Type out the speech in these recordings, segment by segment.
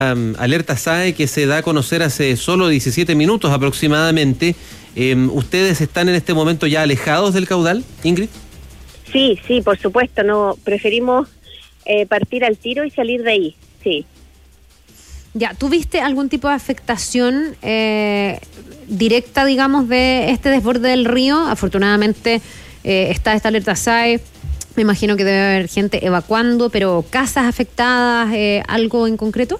alerta SAE que se da a conocer hace solo 17 minutos aproximadamente. ¿Ustedes están en este momento ya alejados del caudal, Ingrid? Sí, por supuesto, no preferimos partir al tiro y salir de ahí, sí. Ya, ¿tuviste algún tipo de afectación directa, digamos, de este desborde del río? Afortunadamente está esta alerta SAE, me imagino que debe haber gente evacuando, pero ¿casas afectadas, algo en concreto?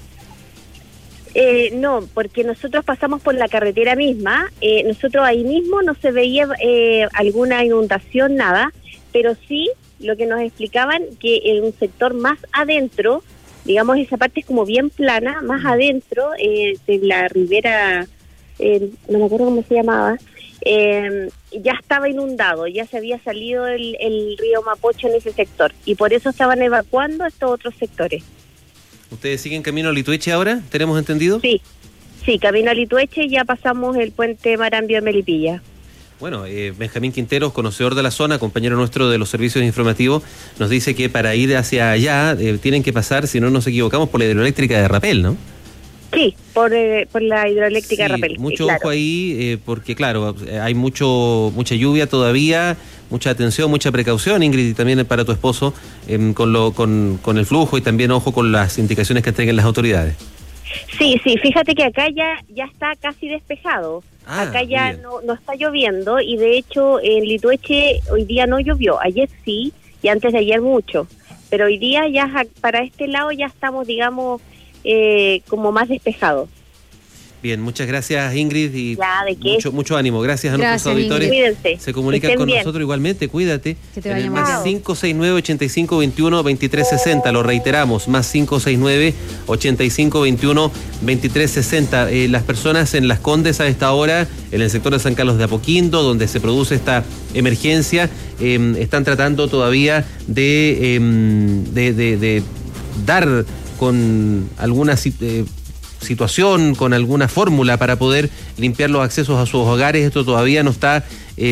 No, porque nosotros pasamos por la carretera misma, nosotros ahí mismo no se veía alguna inundación, nada, pero sí lo que nos explicaban que en un sector más adentro, digamos esa parte es como bien plana, más adentro de la ribera, no me acuerdo cómo se llamaba, ya estaba inundado, ya se había salido el río Mapocho en ese sector y por eso estaban evacuando estos otros sectores. ¿Ustedes siguen camino a Litueche ahora? ¿Tenemos entendido? Sí, camino a Litueche, ya pasamos el puente Marambio de Melipilla. Bueno, Benjamín Quinteros, conocedor de la zona, compañero nuestro de los servicios informativos, nos dice que para ir hacia allá tienen que pasar, si no nos equivocamos, por la hidroeléctrica de Rapel, ¿no? Sí, por la hidroeléctrica de Rapel. Mucho claro. Ojo ahí, porque claro, hay mucha lluvia todavía, mucha atención, mucha precaución, Ingrid, y también para tu esposo, con el flujo y también ojo con las indicaciones que entreguen las autoridades. Sí, fíjate que acá ya está casi despejado. Acá ya no está lloviendo y de hecho en Litueche hoy día no llovió, ayer sí y antes de ayer mucho, pero hoy día ya para este lado ya estamos, digamos, como más despejados. Bien, muchas gracias Ingrid y ¿de qué? mucho ánimo. Gracias a nuestros auditores. Cuídense. Se comunican con nosotros igualmente, cuídate. Que te en vaya el mal. más 569-8521-2360, lo reiteramos, más 569-8521-2360. Las personas en Las Condes a esta hora, en el sector de San Carlos de Apoquindo, donde se produce esta emergencia, están tratando todavía de dar con alguna situación, con alguna fórmula para poder limpiar los accesos a sus hogares. Esto todavía no está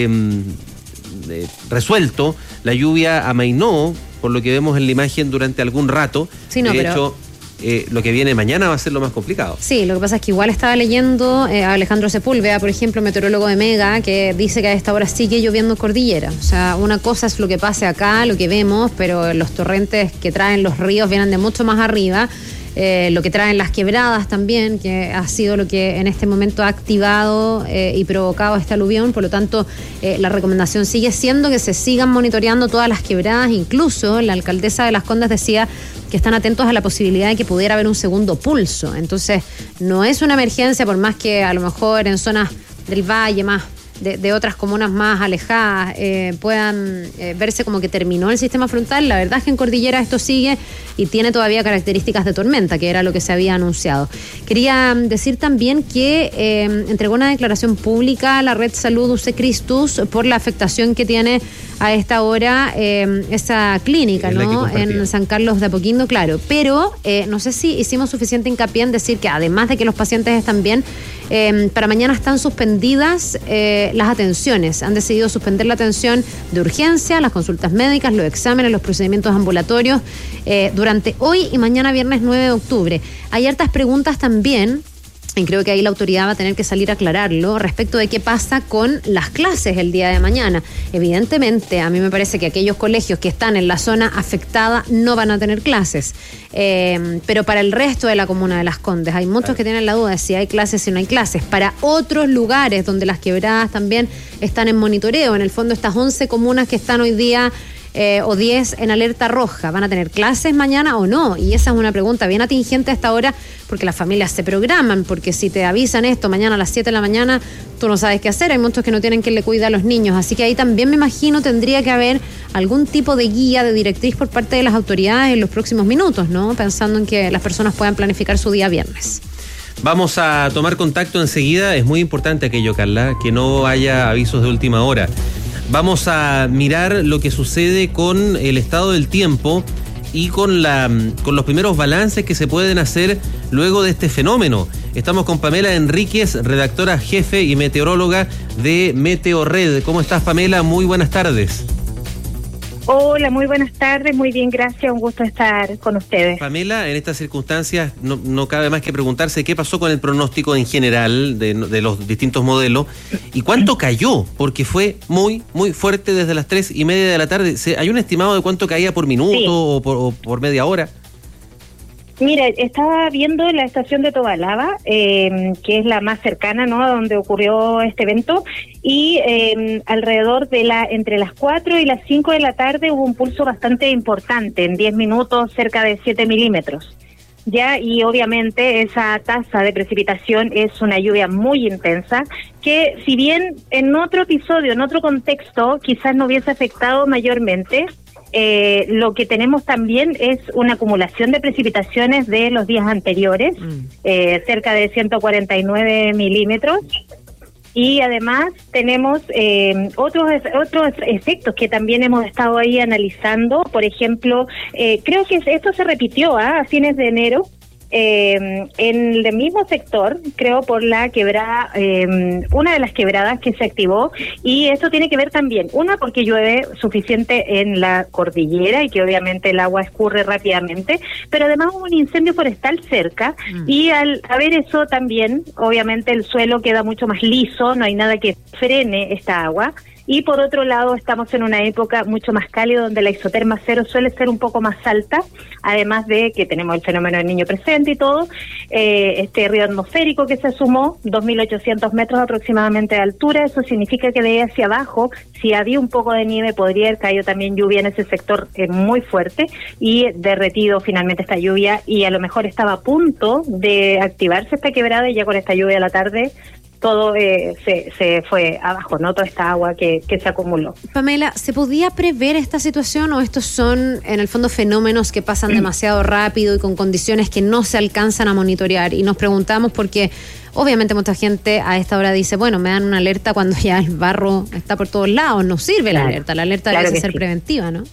resuelto. La lluvia amainó, por lo que vemos en la imagen, durante algún rato. Sí, no, de pero hecho, lo que viene mañana va a ser lo más complicado. Sí, lo que pasa es que igual estaba leyendo a Alejandro Sepúlveda, por ejemplo, meteorólogo de Mega, que dice que a esta hora sigue lloviendo en cordillera. O sea, una cosa es lo que pase acá, lo que vemos, pero los torrentes que traen los ríos vienen de mucho más arriba. Lo que traen las quebradas también, que ha sido lo que en este momento ha activado y provocado esta aluvión. Por lo tanto, la recomendación sigue siendo que se sigan monitoreando todas las quebradas. Incluso la alcaldesa de Las Condes decía que están atentos a la posibilidad de que pudiera haber un segundo pulso. Entonces, no es una emergencia, por más que a lo mejor en zonas del valle más de otras comunas más alejadas puedan verse como que terminó el sistema frontal. La verdad es que en cordillera esto sigue y tiene todavía características de tormenta, que era lo que se había anunciado. Quería decir también que entregó una declaración pública a la Red Salud UC Christus por la afectación que tiene a esta hora esa clínica, ¿no? En San Carlos de Apoquindo, claro. Pero no sé si hicimos suficiente hincapié en decir que además de que los pacientes están bien, para mañana están suspendidas las atenciones. Han decidido suspender la atención de urgencia, las consultas médicas, los exámenes, los procedimientos ambulatorios durante hoy y mañana viernes 9 de octubre. Hay hartas preguntas también, y creo que ahí la autoridad va a tener que salir a aclararlo, respecto de qué pasa con las clases el día de mañana. Evidentemente, a mí me parece que aquellos colegios que están en la zona afectada no van a tener clases, pero para el resto de la comuna de Las Condes hay muchos que tienen la duda de si hay clases, si no hay clases. Para otros lugares donde las quebradas también están en monitoreo, en el fondo estas 11 comunas que están hoy día o 10 en alerta roja, ¿van a tener clases mañana o no? Y esa es una pregunta bien atingente a esta hora, porque las familias se programan, porque si te avisan esto mañana a las 7 de la mañana, tú no sabes qué hacer. Hay muchos que no tienen quien le cuida a los niños, así que ahí también me imagino tendría que haber algún tipo de guía, de directriz por parte de las autoridades en los próximos minutos, ¿no? Pensando en que las personas puedan planificar su día viernes. Vamos a tomar contacto enseguida. Es muy importante aquello, Carla, que no haya avisos de última hora. Vamos a mirar lo que sucede con el estado del tiempo y con los primeros balances que se pueden hacer luego de este fenómeno. Estamos con Pamela Enríquez, redactora jefe y meteoróloga de Meteorred. ¿Cómo estás, Pamela? Muy buenas tardes. Hola, muy buenas tardes, muy bien, gracias, un gusto estar con ustedes. Pamela, en estas circunstancias no cabe más que preguntarse qué pasó con el pronóstico en general de los distintos modelos y cuánto cayó, porque fue muy fuerte desde las 3:30 de la tarde. ¿Hay un estimado de cuánto caía por minuto Sí. o por media hora? Mira, estaba viendo la estación de Tobalaba, que es la más cercana, ¿no?, a donde ocurrió este evento, y alrededor de entre las 4 y las 5 de la tarde hubo un pulso bastante importante, en 10 minutos cerca de 7 milímetros. Ya, y obviamente esa tasa de precipitación es una lluvia muy intensa, que si bien en otro episodio, en otro contexto, quizás no hubiese afectado mayormente, lo que tenemos también es una acumulación de precipitaciones de los días anteriores, cerca de 149 milímetros, y además tenemos otros efectos que también hemos estado ahí analizando. Por ejemplo, creo que esto se repitió a fines de enero, en el mismo sector, creo, por la quebrada, una de las quebradas que se activó, y esto tiene que ver también, una, porque llueve suficiente en la cordillera y que obviamente el agua escurre rápidamente, pero además hubo un incendio forestal cerca, y al haber eso también, obviamente el suelo queda mucho más liso, no hay nada que frene esta agua. Y por otro lado, estamos en una época mucho más cálida, donde la isoterma cero suele ser un poco más alta, además de que tenemos el fenómeno del Niño presente y todo, este río atmosférico que se sumó, 2.800 metros aproximadamente de altura. Eso significa que de ahí hacia abajo, si había un poco de nieve, podría haber caído también lluvia en ese sector muy fuerte, y derretido finalmente esta lluvia, y a lo mejor estaba a punto de activarse esta quebrada, y ya con esta lluvia a la tarde todo se fue abajo, ¿no? Toda esta agua que se acumuló. Pamela, ¿se podía prever esta situación o estos son, en el fondo, fenómenos que pasan demasiado rápido y con condiciones que no se alcanzan a monitorear? Y nos preguntamos porque obviamente mucha gente a esta hora dice, bueno, me dan una alerta cuando ya el barro está por todos lados, no sirve la alerta debe ser preventiva, ¿no?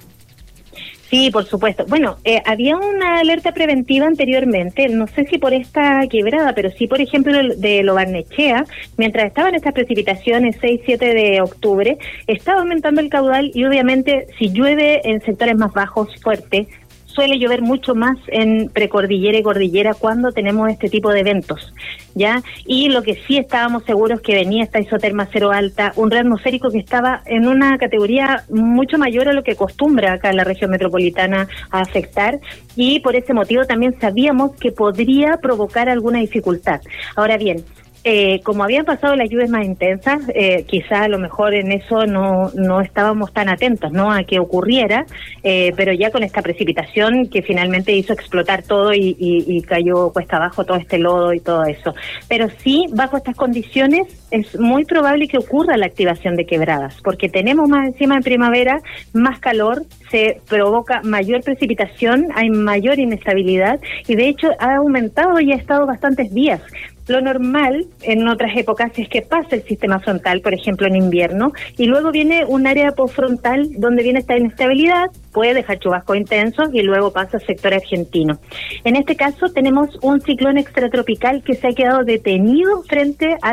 Sí, por supuesto. Bueno, había una alerta preventiva anteriormente, no sé si por esta quebrada, pero sí, por ejemplo, de Lo Barnechea, mientras estaban estas precipitaciones 6-7 de octubre, estaba aumentando el caudal, y obviamente si llueve en sectores más bajos fuerte, suele llover mucho más en precordillera y cordillera cuando tenemos este tipo de eventos, ¿ya? Y lo que sí estábamos seguros que venía esta isoterma cero alta, un río atmosférico que estaba en una categoría mucho mayor a lo que acostumbra acá en la región metropolitana a afectar, y por ese motivo también sabíamos que podría provocar alguna dificultad. Ahora bien, como habían pasado las lluvias más intensas, quizá a lo mejor en eso no estábamos tan atentos, ¿no?, a que ocurriera, pero ya con esta precipitación que finalmente hizo explotar todo y cayó cuesta abajo todo este lodo y todo eso. Pero sí, bajo estas condiciones es muy probable que ocurra la activación de quebradas, porque tenemos más encima en primavera, más calor, se provoca mayor precipitación, hay mayor inestabilidad, y de hecho ha aumentado y ha estado bastantes días. Lo normal en otras épocas es que pase el sistema frontal, por ejemplo en invierno, y luego viene un área postfrontal donde viene esta inestabilidad, puede dejar chubascos intensos y luego pasa al sector argentino. En este caso tenemos un ciclón extratropical que se ha quedado detenido frente a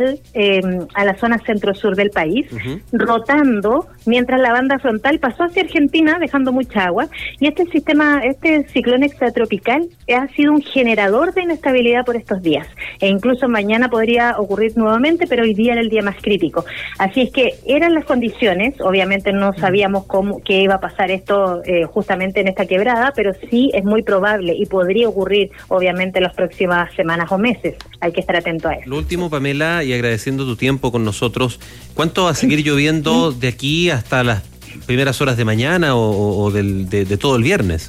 la zona centro-sur del país, rotando, mientras la banda frontal pasó hacia Argentina dejando mucha agua, y este ciclón extratropical ha sido un generador de inestabilidad por estos días, e incluso mañana podría ocurrir nuevamente, pero hoy día era el día más crítico. Así es que eran las condiciones, obviamente no sabíamos qué iba a pasar esto justamente en esta quebrada, pero sí es muy probable y podría ocurrir obviamente en las próximas semanas o meses. Hay que estar atento a eso. Lo último, Pamela, y agradeciendo tu tiempo con nosotros, ¿cuánto va a seguir lloviendo de aquí hasta las primeras horas de mañana o de todo el viernes?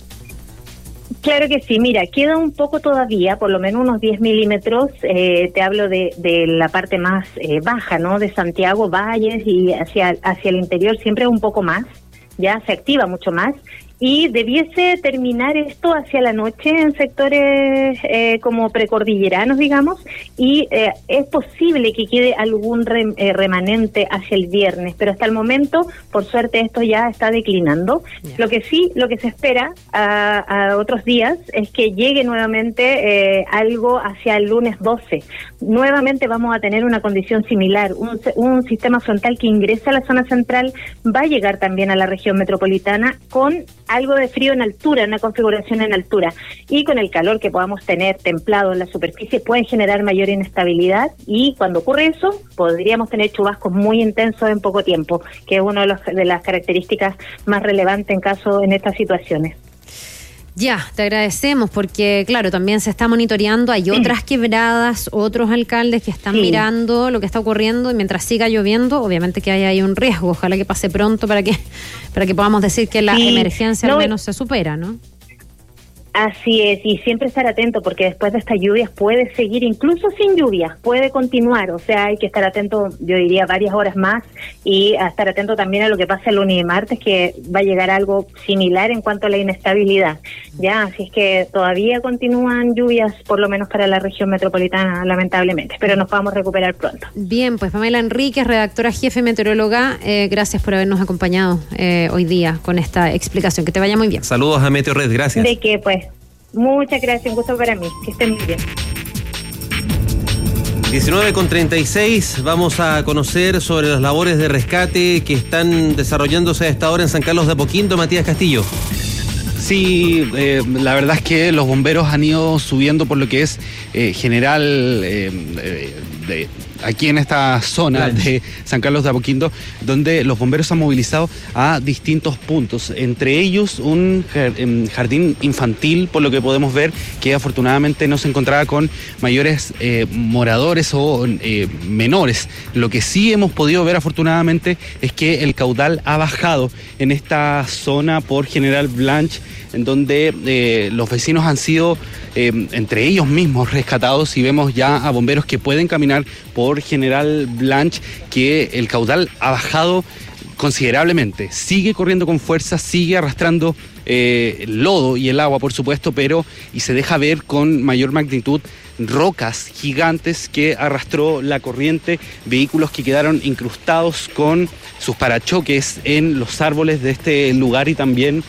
Claro que sí, mira, queda un poco todavía, por lo menos unos 10 milímetros, te hablo de la parte más baja, ¿no?, de Santiago, Valles, y hacia el interior siempre un poco más, ya se activa mucho más, y debiese terminar esto hacia la noche en sectores como precordilleranos, digamos, y es posible que quede algún remanente hacia el viernes, pero hasta el momento, por suerte, esto ya está declinando. Lo que se espera a otros días es que llegue nuevamente algo hacia el lunes 12. Nuevamente vamos a tener una condición similar, un sistema frontal que ingresa a la zona central, va a llegar también a la región metropolitana con algo de frío en altura, una configuración en altura, y con el calor que podamos tener templado en la superficie puede generar mayor inestabilidad, y cuando ocurre eso podríamos tener chubascos muy intensos en poco tiempo, que es una de las características más relevantes en estas situaciones. Ya, te agradecemos porque, claro, también se está monitoreando, hay otras quebradas, otros alcaldes que están mirando lo que está ocurriendo, y mientras siga lloviendo, obviamente que hay ahí un riesgo. Ojalá que pase pronto para que podamos decir que la emergencia al menos se supera, ¿no? Así es, y siempre estar atento, porque después de estas lluvias puede seguir, incluso sin lluvias, puede continuar, o sea, hay que estar atento, yo diría, varias horas más, y a estar atento también a lo que pasa el lunes y martes, que va a llegar algo similar en cuanto a la inestabilidad, ya, así es que todavía continúan lluvias, por lo menos para la región metropolitana, lamentablemente, pero nos vamos a recuperar pronto. Bien, pues Pamela Enríquez, redactora jefe meteoróloga, gracias por habernos acompañado hoy día con esta explicación, que te vaya muy bien. Saludos a Meteorred, gracias. ¿De qué, pues? Muchas gracias, un gusto para mí. Que estén muy bien. 19:36, vamos a conocer sobre las labores de rescate que están desarrollándose a esta hora en San Carlos de Apoquindo. Matías Castillo. Sí, la verdad es que los bomberos han ido subiendo por lo que es general aquí en esta zona de San Carlos de Apoquindo, donde los bomberos han movilizado a distintos puntos, entre ellos un jardín infantil, por lo que podemos ver, que afortunadamente no se encontraba con mayores moradores o menores. Lo que sí hemos podido ver afortunadamente es que el caudal ha bajado en esta zona por General Blanch, en donde los vecinos han sido entre ellos mismos rescatados, y vemos ya a bomberos que pueden caminar por General Blanch, que el caudal ha bajado considerablemente, sigue corriendo con fuerza, sigue arrastrando el lodo y el agua, por supuesto, y se deja ver con mayor magnitud rocas gigantes que arrastró la corriente, vehículos que quedaron incrustados con sus parachoques en los árboles de este lugar, y también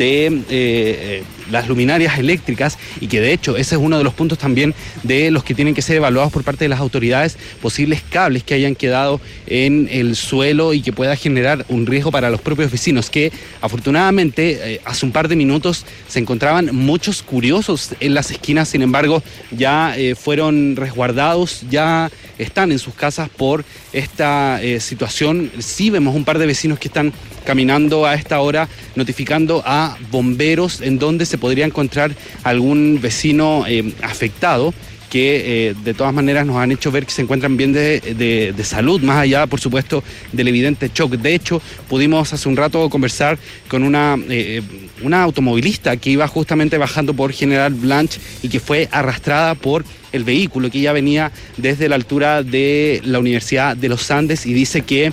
de las luminarias eléctricas, y que de hecho ese es uno de los puntos también de los que tienen que ser evaluados por parte de las autoridades, posibles cables que hayan quedado en el suelo y que pueda generar un riesgo para los propios vecinos, que afortunadamente hace un par de minutos se encontraban muchos curiosos en las esquinas, sin embargo ya fueron resguardados, ya están en sus casas por esta situación. Sí vemos un par de vecinos que están caminando a esta hora, notificando a bomberos en donde se podría encontrar algún vecino afectado, que de todas maneras nos han hecho ver que se encuentran bien de salud, más allá, por supuesto, del evidente shock. De hecho, pudimos hace un rato conversar con una automovilista que iba justamente bajando por General Blanch y que fue arrastrada por el vehículo que ya venía desde la altura de la Universidad de los Andes, y dice que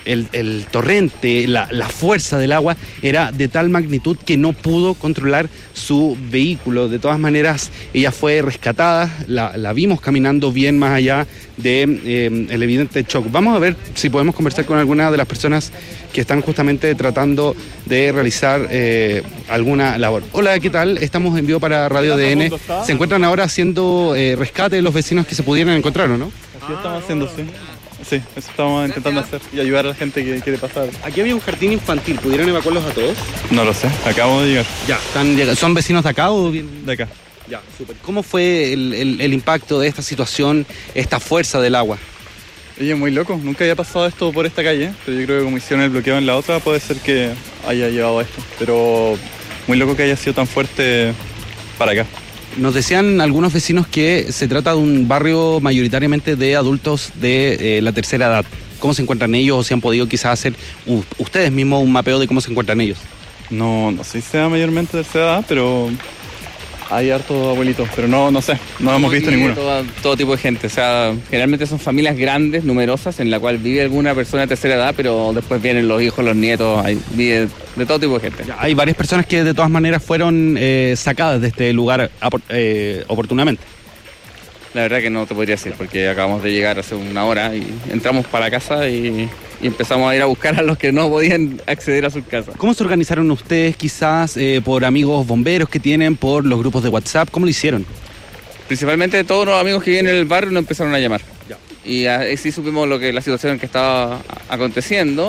el torrente, la fuerza del agua era de tal magnitud que no pudo controlar su vehículo. De todas maneras, ella fue rescatada, la vimos caminando bien más allá de el evidente shock. Vamos a ver si podemos conversar con alguna de las personas que están justamente tratando de realizar alguna labor. Hola, ¿qué tal? Estamos en vivo para Radio DN. ¿Se encuentran ahora haciendo rescate de los vecinos que se pudieran encontrar, o no? Así estamos haciendo, sí. Sí, eso estamos intentando hacer y ayudar a la gente que quiere pasar. Aquí había un jardín infantil, ¿pudieron evacuarlos a todos? No lo sé, acabamos de llegar. Ya, ¿son vecinos de acá o bien? De acá. Ya, súper. ¿Cómo fue el impacto de esta situación, esta fuerza del agua? Oye, muy loco, nunca había pasado esto por esta calle, pero yo creo que como hicieron el bloqueo en la otra, puede ser que haya llevado a esto. Pero muy loco que haya sido tan fuerte para acá. Nos decían algunos vecinos que se trata de un barrio mayoritariamente de adultos de la tercera edad. ¿Cómo se encuentran ellos, o si han podido quizás hacer ustedes mismos un mapeo de cómo se encuentran ellos? No sé si sea mayormente de tercera edad, pero hay hartos abuelitos, pero no sé, no hemos visto ninguno. Todo tipo de gente, o sea, generalmente son familias grandes, numerosas, en la cual vive alguna persona de tercera edad, pero después vienen los hijos, los nietos, vive de todo tipo de gente. Hay varias personas que de todas maneras fueron sacadas de este lugar oportunamente. La verdad que no te podría decir, porque acabamos de llegar hace una hora y entramos para la casa y empezamos a ir a buscar a los que no podían acceder a sus casas. ¿Cómo se organizaron ustedes quizás por amigos bomberos que tienen, por los grupos de WhatsApp? ¿Cómo lo hicieron? Principalmente todos los amigos que viven en el barrio nos empezaron a llamar. Ya. Y así supimos la situación en que estaba aconteciendo.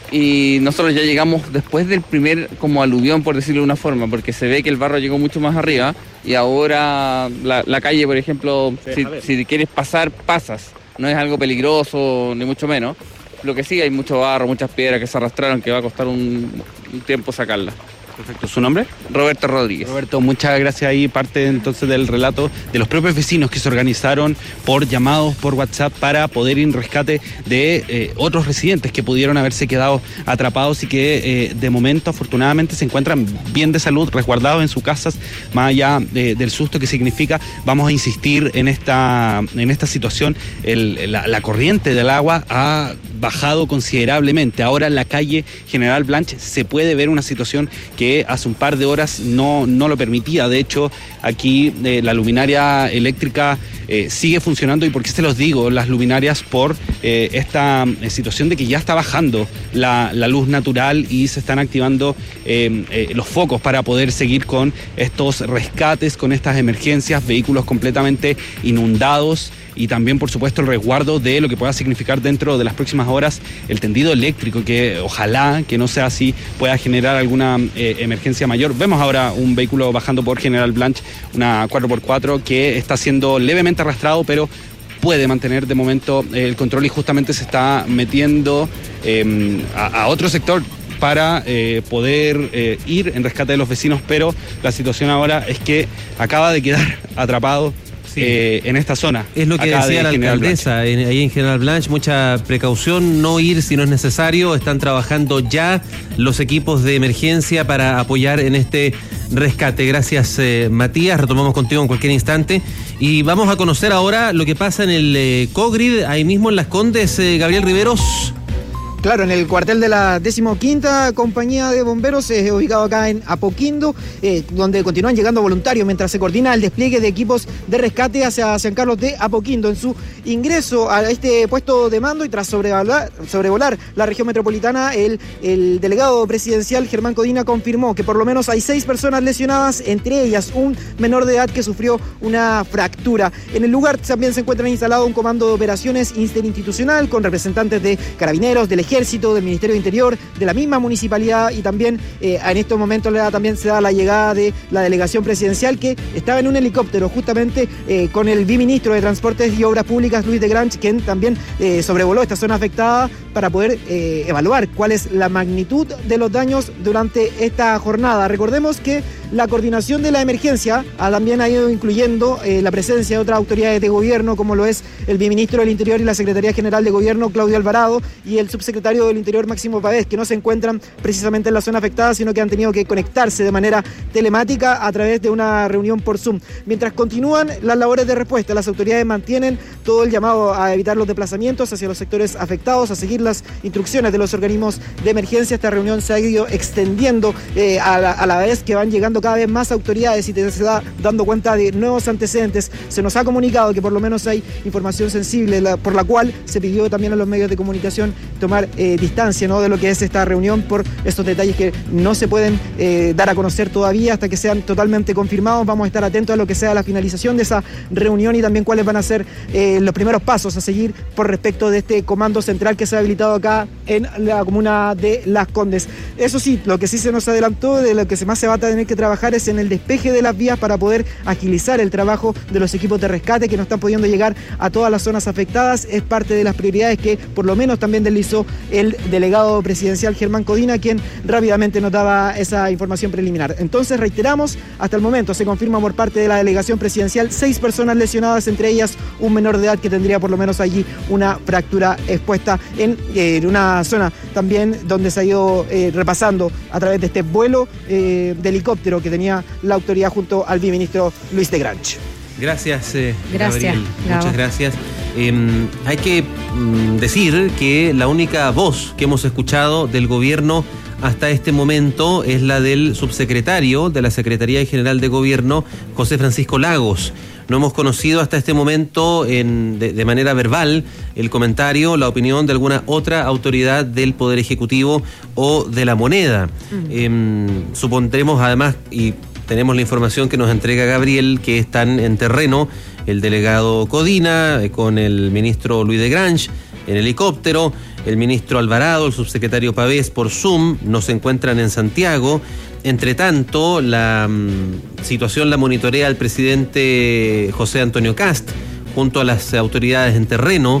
Y nosotros ya llegamos después del primer como aluvión, por decirlo de una forma, porque se ve que el barro llegó mucho más arriba y ahora la calle, por ejemplo, si quieres pasar, pasas. No es algo peligroso, ni mucho menos. Lo que sí, hay mucho barro, muchas piedras que se arrastraron, que va a costar un tiempo sacarlas. Perfecto. ¿Su nombre? Roberto Rodríguez. Roberto, muchas gracias. Ahí parte entonces del relato de los propios vecinos que se organizaron por llamados por WhatsApp para poder ir en rescate de otros residentes que pudieron haberse quedado atrapados y que de momento afortunadamente se encuentran bien de salud, resguardados en sus casas, más allá del susto que significa. Vamos a insistir en esta situación. La corriente del agua ha bajado considerablemente. Ahora en la calle General Blanch se puede ver una situación que hace un par de horas no lo permitía. De hecho, aquí la luminaria eléctrica sigue funcionando. ¿Y por qué se los digo? Las luminarias por esta situación de que ya está bajando la luz natural y se están activando los focos para poder seguir con estos rescates, con estas emergencias, vehículos completamente inundados. Y también, por supuesto, el resguardo de lo que pueda significar dentro de las próximas horas el tendido eléctrico, que ojalá que no sea así, pueda generar alguna emergencia mayor. Vemos ahora un vehículo bajando por General Blanch, una 4x4, que está siendo levemente arrastrado, pero puede mantener de momento el control y justamente se está metiendo a otro sector para poder ir en rescate de los vecinos, pero la situación ahora es que acaba de quedar atrapado en esta zona. Es lo que decía la alcaldesa ahí en General Blanch, mucha precaución, no ir si no es necesario. Están trabajando ya los equipos de emergencia para apoyar en este rescate. Gracias, Matías, retomamos contigo en cualquier instante y vamos a conocer ahora lo que pasa en el Cogrid, ahí mismo en Las Condes. Gabriel Riveros. Claro, en el cuartel de la 15ª Compañía de Bomberos, ubicado acá en Apoquindo, donde continúan llegando voluntarios mientras se coordina el despliegue de equipos de rescate hacia San Carlos de Apoquindo. En su ingreso a este puesto de mando y tras sobrevolar la región metropolitana, el delegado presidencial Germán Codina confirmó que por lo menos hay 6 personas lesionadas, entre ellas un menor de edad que sufrió una fractura. En el lugar también se encuentra instalado un comando de operaciones interinstitucional con representantes de Carabineros, del Ejército, del Ministerio de Interior, de la misma municipalidad, y también en estos momentos también se da la llegada de la delegación presidencial, que estaba en un helicóptero justamente con el viceministro de Transportes y Obras Públicas, Luis de Granch, quien también sobrevoló esta zona afectada para poder evaluar cuál es la magnitud de los daños durante esta jornada. Recordemos que la coordinación de la emergencia también ha ido incluyendo la presencia de otras autoridades de gobierno, como lo es el viceministro del Interior y la Secretaría General de Gobierno, Claudio Alvarado, y el subsecretario del Interior, Máximo Pavés, que no se encuentran precisamente en la zona afectada, sino que han tenido que conectarse de manera telemática a través de una reunión por Zoom. Mientras continúan las labores de respuesta, las autoridades mantienen todo el llamado a evitar los desplazamientos hacia los sectores afectados, a seguir las instrucciones de los organismos de emergencia. Esta reunión se ha ido extendiendo a la vez que van llegando cada vez más autoridades y se da dando cuenta de nuevos antecedentes. Se nos ha comunicado que por lo menos hay información sensible por la cual se pidió también a los medios de comunicación tomar distancia, ¿no?, de lo que es esta reunión por estos detalles que no se pueden dar a conocer todavía hasta que sean totalmente confirmados. Vamos a estar atentos a lo que sea la finalización de esa reunión y también cuáles van a ser los primeros pasos a seguir por respecto de este comando central que se ha habilitado acá en la comuna de Las Condes. Eso sí, lo que sí se nos adelantó, de lo que más se va a tener que trabajar, es en el despeje de las vías para poder agilizar el trabajo de los equipos de rescate que no están pudiendo llegar a todas las zonas afectadas. Es parte de las prioridades que por lo menos también deslizó el delegado presidencial Germán Codina, quien rápidamente nos daba esa información preliminar. Entonces, reiteramos, hasta el momento se confirma por parte de la delegación presidencial 6 personas lesionadas, entre ellas un menor de edad que tendría por lo menos allí una fractura expuesta en en una zona también donde se ha ido repasando a través de este vuelo de helicóptero que tenía la autoridad junto al viceministro Luis de Grange. Gracias, Gracias, Gabriel. Gabo. Muchas gracias. Hay que decir que la única voz que hemos escuchado del gobierno hasta este momento es la del subsecretario de la Secretaría General de Gobierno, José Francisco Lagos. No hemos conocido hasta este momento de manera verbal el comentario, la opinión de alguna otra autoridad del Poder Ejecutivo o de la moneda. Supondremos además, y tenemos la información que nos entrega Gabriel, que están en terreno el delegado Codina con el ministro Luis de Grange en helicóptero, el ministro Alvarado, el subsecretario Pavés por Zoom, no se encuentran en Santiago. Entre tanto, la situación la monitorea el presidente José Antonio Kast junto a las autoridades en terreno,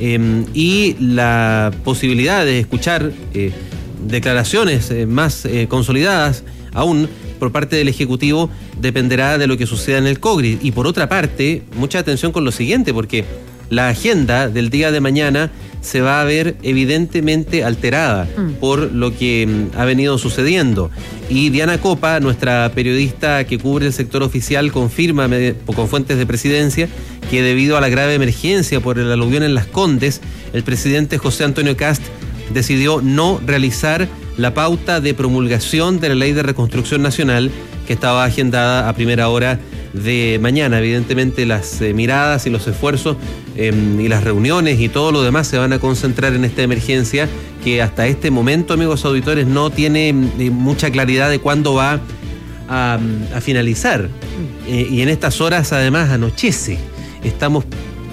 y la posibilidad de escuchar declaraciones más consolidadas aún por parte del Ejecutivo dependerá de lo que suceda en el COGRI. Y por otra parte, mucha atención con lo siguiente, porque la agenda del día de mañana se va a ver evidentemente alterada por lo que ha venido sucediendo. Y Diana Copa, nuestra periodista que cubre el sector oficial, confirma con fuentes de presidencia que debido a la grave emergencia por el aluvión en Las Condes, el presidente José Antonio Kast decidió no realizar la pauta de promulgación de la Ley de Reconstrucción Nacional que estaba agendada a primera hora de mañana. Evidentemente las miradas y los esfuerzos y las reuniones y todo lo demás se van a concentrar en esta emergencia que hasta este momento, amigos auditores, no tiene mucha claridad de cuándo va a finalizar. Y en estas horas además anochece. Estamos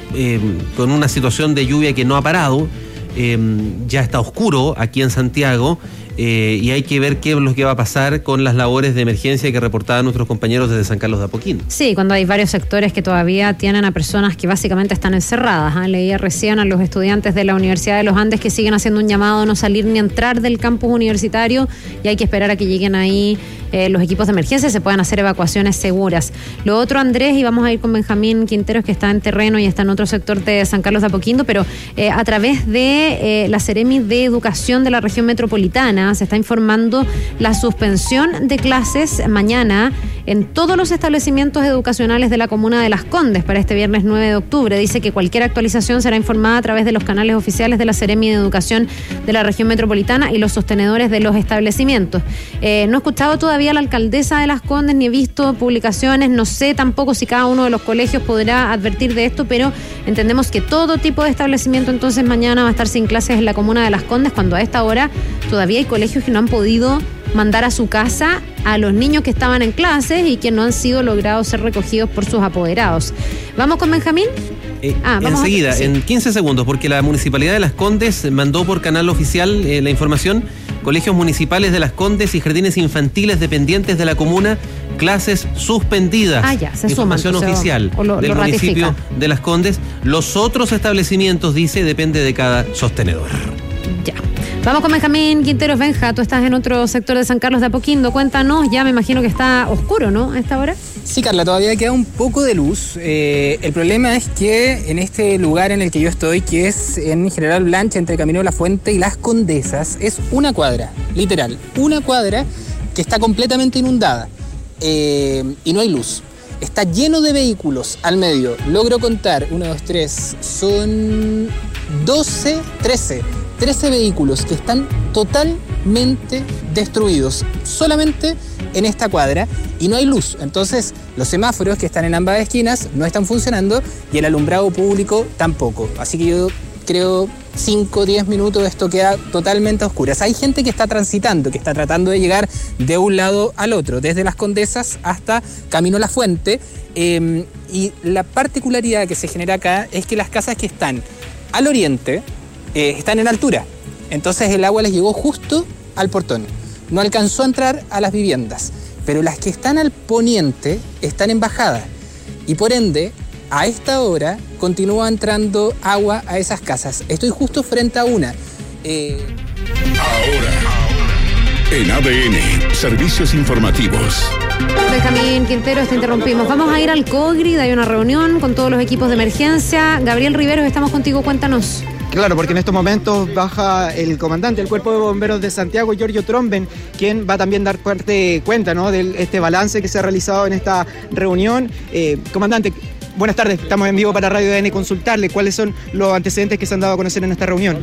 con una situación de lluvia que no ha parado. Ya está oscuro aquí en Santiago. Y hay que ver qué es lo que va a pasar con las labores de emergencia que reportaban nuestros compañeros desde San Carlos de Apoquindo. Sí, cuando hay varios sectores que todavía tienen a personas que básicamente están encerradas. Leía recién a los estudiantes de la Universidad de los Andes que siguen haciendo un llamado a no salir ni entrar del campus universitario, y hay que esperar a que lleguen ahí los equipos de emergencia y se puedan hacer evacuaciones seguras. Lo otro, Andrés, y vamos a ir con Benjamín Quinteros, que está en terreno y está en otro sector de San Carlos de Apoquindo, pero a través de la Seremi de Educación de la región metropolitana se está informando la suspensión de clases mañana en todos los establecimientos educacionales de la comuna de Las Condes para este viernes 9 de octubre. Dice que cualquier actualización será informada a través de los canales oficiales de la Seremi de Educación de la región metropolitana y los sostenedores de los establecimientos. No he escuchado todavía a la alcaldesa de Las Condes ni he visto publicaciones, no sé tampoco si cada uno de los colegios podrá advertir de esto, pero entendemos que todo tipo de establecimiento entonces mañana va a estar sin clases en la comuna de Las Condes, cuando a esta hora todavía hay colegios que no han podido mandar a su casa a los niños que estaban en clases y que no han sido logrados ser recogidos por sus apoderados. ¿Vamos con Benjamín? Vamos enseguida, sí. En 15 segundos, porque la Municipalidad de Las Condes mandó por canal oficial la información. Colegios municipales de Las Condes y jardines infantiles dependientes de la comuna, clases suspendidas. Ya, se información suman, oficial del municipio de Las Condes. Los otros establecimientos, dice, depende de cada sostenedor. Ya. Vamos con Benjamín Quinteros. Benja, tú estás en otro sector de San Carlos de Apoquindo. Cuéntanos, ya me imagino que está oscuro, ¿no? A esta hora. Sí, Carla, todavía queda un poco de luz. El problema es que en este lugar en el que yo estoy, que es en General Blanche, entre Camino de la Fuente y Las Condesas, es una cuadra, literal, una cuadra que está completamente inundada y no hay luz. Está lleno de vehículos al medio. Logro contar, 1, 2, 3, son 13 vehículos que están totalmente destruidos, solamente en esta cuadra, y no hay luz. Entonces los semáforos que están en ambas esquinas no están funcionando y el alumbrado público tampoco. Así que yo creo 5 o 10 minutos esto queda totalmente a oscuras. Hay gente que está transitando, que está tratando de llegar de un lado al otro, desde Las Condesas hasta Camino La Fuente, y la particularidad que se genera acá es que las casas que están al oriente están en altura, entonces el agua les llegó justo al portón, no alcanzó a entrar a las viviendas, pero las que están al poniente están en bajada y por ende a esta hora continúa entrando agua a esas casas. Estoy justo frente a una. Ahora, en ADN, servicios informativos. Benjamín Quinteros, te interrumpimos. Vamos a ir al COGRI, hay una reunión con todos los equipos de emergencia. Gabriel Riveros, estamos contigo, cuéntanos. Claro, porque en estos momentos baja el comandante del Cuerpo de Bomberos de Santiago, Giorgio Tromben, quien va también a dar cuenta, ¿no?, de este balance que se ha realizado en esta reunión. Comandante, buenas tardes, estamos en vivo para Radio ADN. Consultarle cuáles son los antecedentes que se han dado a conocer en esta reunión.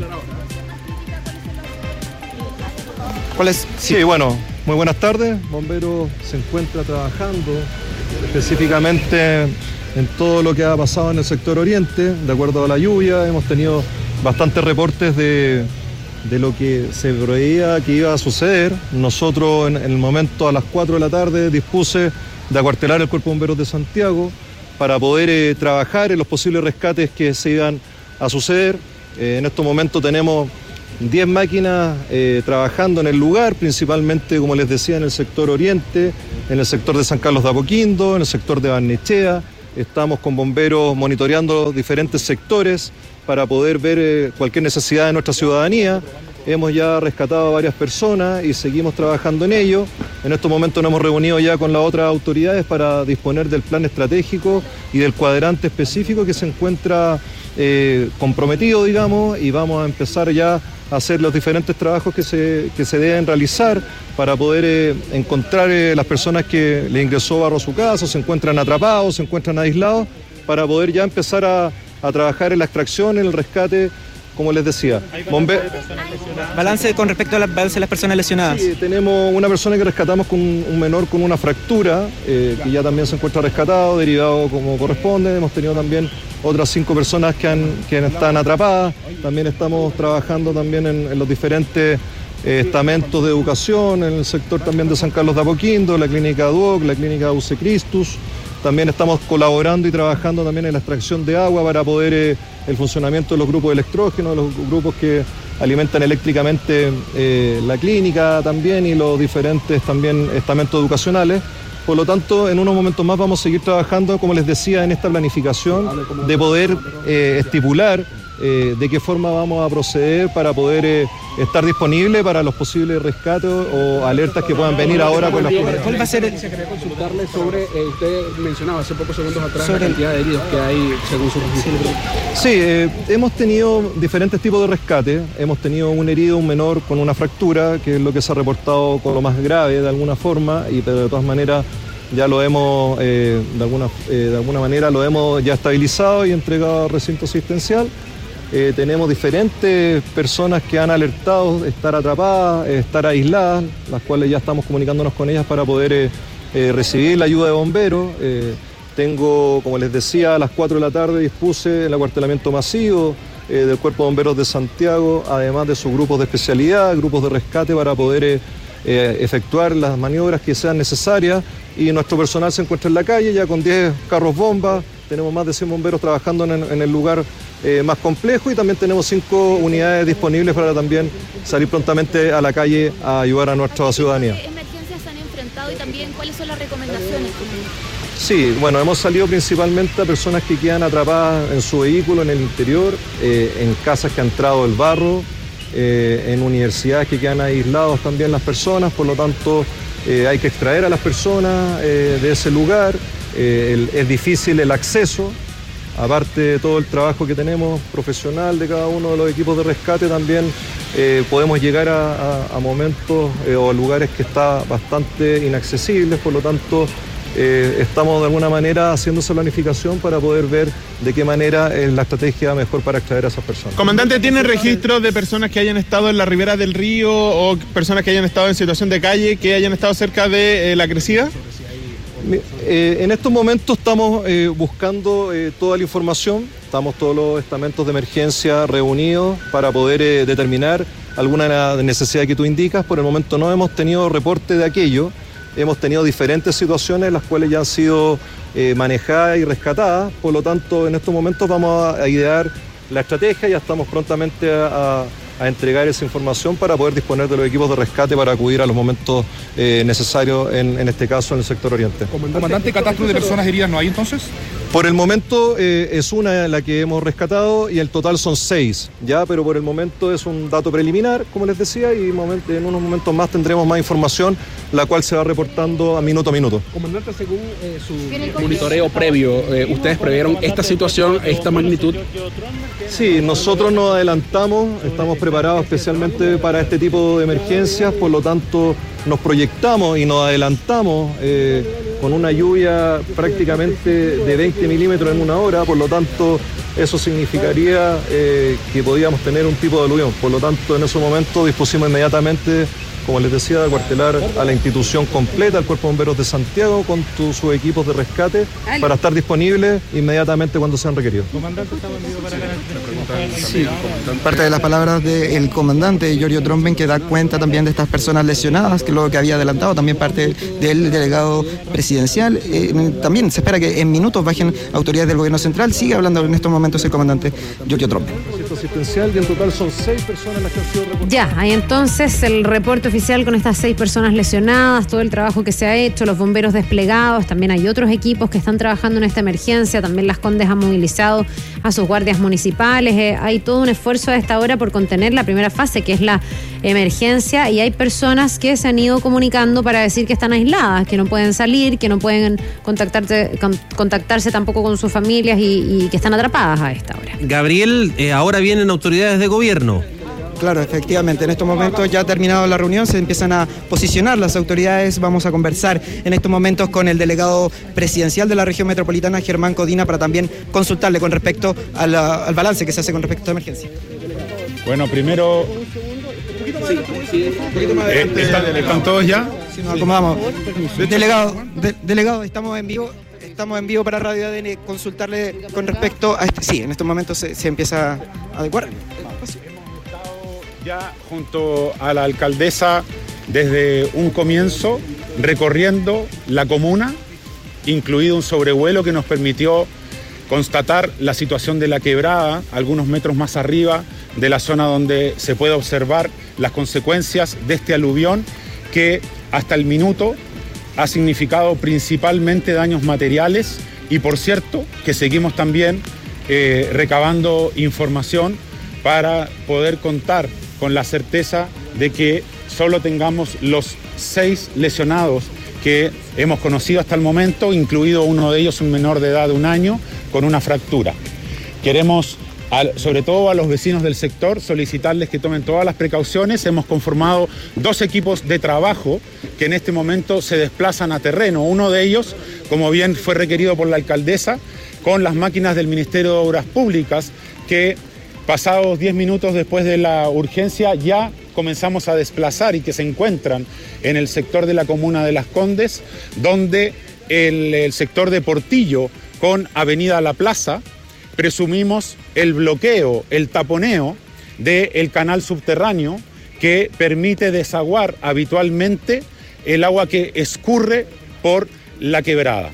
¿Cuáles? Sí, bueno, muy buenas tardes. Bomberos se encuentra trabajando específicamente en todo lo que ha pasado en el sector oriente. De acuerdo a la lluvia, hemos tenido bastantes reportes de lo que se preveía que iba a suceder. Nosotros en el momento a las 4 de la tarde dispuse de acuartelar el Cuerpo de Bomberos de Santiago para poder trabajar en los posibles rescates que se iban a suceder. En estos momentos tenemos 10 máquinas trabajando en el lugar, principalmente, como les decía, en el sector oriente, en el sector de San Carlos de Apoquindo, en el sector de Barnechea. Estamos con bomberos monitoreando diferentes sectores para poder ver cualquier necesidad de nuestra ciudadanía. Hemos ya rescatado a varias personas y seguimos trabajando en ello. En estos momentos nos hemos reunido ya con las otras autoridades para disponer del plan estratégico y del cuadrante específico que se encuentra comprometido, digamos, y vamos a empezar ya a hacer los diferentes trabajos que se deben realizar para poder encontrar las personas que le ingresó barro a su casa, se encuentran atrapados, se encuentran aislados, para poder ya empezar a trabajar en la extracción, en el rescate, como les decía. Balance con respecto al balance de las personas lesionadas. Sí, tenemos una persona que rescatamos con un menor con una fractura, que ya también se encuentra rescatado, derivado como corresponde. Hemos tenido también otras 5 personas que están atrapadas. También estamos trabajando también en los diferentes estamentos de educación, en el sector también de San Carlos de Apoquindo, la clínica Duoc, la clínica UC Christus. También estamos colaborando y trabajando también en la extracción de agua para poder el funcionamiento de los grupos de electrógeno, los grupos que alimentan eléctricamente la clínica también y los diferentes también estamentos educacionales. Por lo tanto, en unos momentos más vamos a seguir trabajando, como les decía, en esta planificación de poder estipular de qué forma vamos a proceder para poder estar disponible para los posibles rescates o alertas que puedan venir ahora con las comunidades. ¿Cuál va a ser? Se quería consultarle sobre, usted mencionaba hace pocos segundos atrás la cantidad de heridos que hay según su registro. Sí, hemos tenido diferentes tipos de rescates. Hemos tenido un herido, un menor con una fractura, que es lo que se ha reportado con lo más grave de alguna forma, pero de todas maneras ya lo hemos, de alguna manera lo hemos ya estabilizado y entregado al recinto asistencial. Tenemos diferentes personas que han alertado estar atrapadas, estar aisladas, las cuales ya estamos comunicándonos con ellas para poder recibir la ayuda de bomberos. Tengo, como les decía, a las 4 de la tarde dispuse el acuartelamiento masivo del Cuerpo de Bomberos de Santiago, además de sus grupos de especialidad, grupos de rescate, para poder efectuar las maniobras que sean necesarias. Y nuestro personal se encuentra en la calle ya con 10 carros bomba. Tenemos más de 100 bomberos trabajando en el lugar más complejo, y también tenemos 5 unidades disponibles para también salir prontamente a la calle a ayudar a nuestra ciudadanía. ¿Qué emergencias se han enfrentado y también cuáles son las recomendaciones? Sí, bueno, hemos salido principalmente a personas que quedan atrapadas en su vehículo en el interior, en casas que ha entrado el barro, en universidades que quedan aislados también las personas. Por lo tanto, hay que extraer a las personas de ese lugar. Es difícil el acceso, aparte de todo el trabajo que tenemos profesional de cada uno de los equipos de rescate. También podemos llegar a momentos o a lugares que están bastante inaccesibles. Por lo tanto, estamos de alguna manera haciendo esa planificación para poder ver de qué manera es la estrategia mejor para extraer a esas personas. Comandante, ¿tiene registros de personas que hayan estado en la ribera del río o personas que hayan estado en situación de calle, que hayan estado cerca de la crecida? En estos momentos estamos buscando toda la información, estamos todos los estamentos de emergencia reunidos para poder determinar alguna necesidad que tú indicas. Por el momento no hemos tenido reporte de aquello, hemos tenido diferentes situaciones las cuales ya han sido manejadas y rescatadas. Por lo tanto, en estos momentos vamos a idear la estrategia, ya estamos prontamente a entregar esa información para poder disponer de los equipos de rescate para acudir a los momentos necesarios, en este caso en el sector oriente. Comandante, ¿catastro de personas heridas no hay entonces? Por el momento es una la que hemos rescatado y el total son 6, ya, pero por el momento es un dato preliminar, como les decía, y en unos momentos más tendremos más información, la cual se va reportando a minuto. Comandante, según su monitoreo previo, ¿ustedes previeron esta situación, esta magnitud? Sí, nosotros nos adelantamos, estamos preparados especialmente para este tipo de emergencias, por lo tanto nos proyectamos y nos adelantamos con una lluvia prácticamente de 20 milímetros en una hora, por lo tanto eso significaría que podíamos tener un tipo de aluvión. Por lo tanto, en ese momento dispusimos inmediatamente, como les decía, de acuartelar a la institución completa, al Cuerpo de Bomberos de Santiago, con sus equipos de rescate, para estar disponibles inmediatamente cuando sean requeridos. Comandante, estamos en vivo para la sí, parte de las palabras del comandante Giorgio Tromben, que da cuenta también de estas personas lesionadas, que es lo que había adelantado, también parte del delegado presidencial. También se espera que en minutos bajen autoridades del gobierno central. Sigue hablando en estos momentos el comandante Giorgio Tromben. Asistencial, y en total son 6 personas las que han sido reportadas. Ya, ahí entonces el reporte oficial con estas 6 personas lesionadas, todo el trabajo que se ha hecho, los bomberos desplegados, también hay otros equipos que están trabajando en esta emergencia, también Las Condes han movilizado a sus guardias municipales, hay todo un esfuerzo a esta hora por contener la primera fase, que es la emergencia, y hay personas que se han ido comunicando para decir que están aisladas, que no pueden salir, que no pueden contactarse tampoco con sus familias y que están atrapadas a esta hora. Gabriel, ahora vienen autoridades de gobierno. Claro, efectivamente, en estos momentos ya ha terminado la reunión, se empiezan a posicionar las autoridades. Vamos a conversar en estos momentos con el delegado presidencial de la región metropolitana, Germán Codina, para también consultarle con respecto al balance que se hace con respecto a esta emergencia. Bueno, primero... ¿Están todos ya? Sí, nos acomodamos. Delegado, estamos en vivo. Estamos en vivo para Radio ADN, consultarle con respecto a este. Sí, en estos momentos se empieza a adecuar. Ya junto a la alcaldesa desde un comienzo recorriendo la comuna, incluido un sobrevuelo que nos permitió constatar la situación de la quebrada algunos metros más arriba de la zona donde se puede observar las consecuencias de este aluvión que hasta el minuto ha significado principalmente daños materiales y, por cierto, que seguimos también recabando información para poder contar con la certeza de que solo tengamos los 6 lesionados que hemos conocido hasta el momento, incluido uno de ellos, un menor de edad de 1 año, con una fractura. Queremos, sobre todo a los vecinos del sector, solicitarles que tomen todas las precauciones. Hemos conformado 2 equipos de trabajo que en este momento se desplazan a terreno. Uno de ellos, como bien fue requerido por la alcaldesa, con las máquinas del Ministerio de Obras Públicas, que pasados 10 minutos después de la urgencia ya comenzamos a desplazar y que se encuentran en el sector de la comuna de Las Condes, donde el sector de Portillo con Avenida La Plaza, presumimos el bloqueo, el taponeo del canal subterráneo que permite desaguar habitualmente el agua que escurre por la quebrada.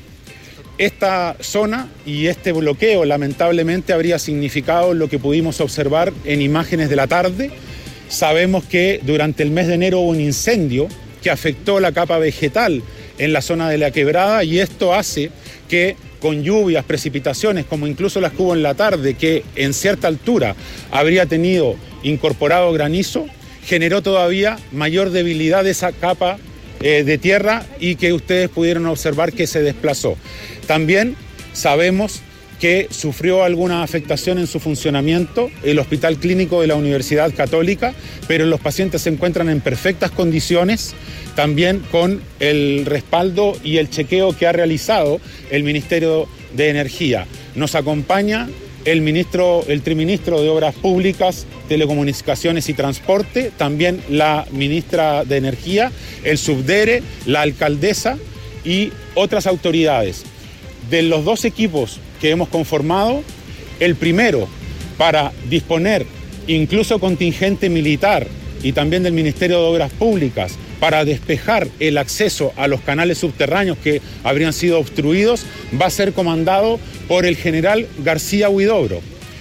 Esta zona y este bloqueo lamentablemente habría significado lo que pudimos observar en imágenes de la tarde. Sabemos que durante el mes de enero hubo un incendio que afectó la capa vegetal en la zona de la quebrada y esto hace que con lluvias, precipitaciones, como incluso las que hubo en la tarde, que en cierta altura habría tenido incorporado granizo, generó todavía mayor debilidad de esa capa de tierra y que ustedes pudieron observar que se desplazó. También sabemos que sufrió alguna afectación en su funcionamiento el Hospital Clínico de la Universidad Católica, pero los pacientes se encuentran en perfectas condiciones, también con el respaldo y el chequeo que ha realizado el Ministerio de Energía. Nos acompaña el triministro de Obras Públicas, Telecomunicaciones y Transporte, también la ministra de Energía, el subdere, la alcaldesa y otras autoridades. De los 2 equipos que hemos conformado, el primero para disponer incluso contingente militar y también del Ministerio de Obras Públicas para despejar el acceso a los canales subterráneos que habrían sido obstruidos, va a ser comandado por el general García Huidobro.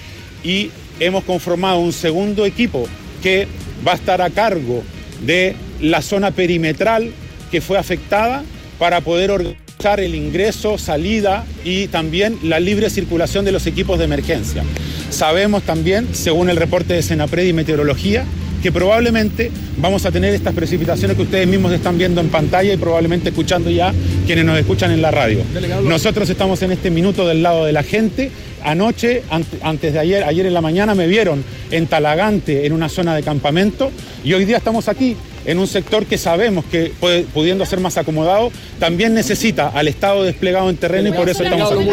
Y hemos conformado un segundo equipo que va a estar a cargo de la zona perimetral que fue afectada para poder organizar el ingreso, salida y también la libre circulación de los equipos de emergencia. Sabemos también, según el reporte de Senapred y Meteorología, que probablemente vamos a tener estas precipitaciones que ustedes mismos están viendo en pantalla y probablemente escuchando ya quienes nos escuchan en la radio. Nosotros estamos en este minuto del lado de la gente. Anoche, antes de ayer en la mañana me vieron en Talagante, en una zona de campamento, y hoy día estamos aquí en un sector que sabemos que, pudiendo ser más acomodado, también necesita al Estado desplegado en terreno y por eso estamos aquí.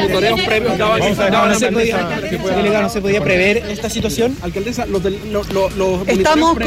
¿No se podía prever esta situación? Alcaldesa, estamos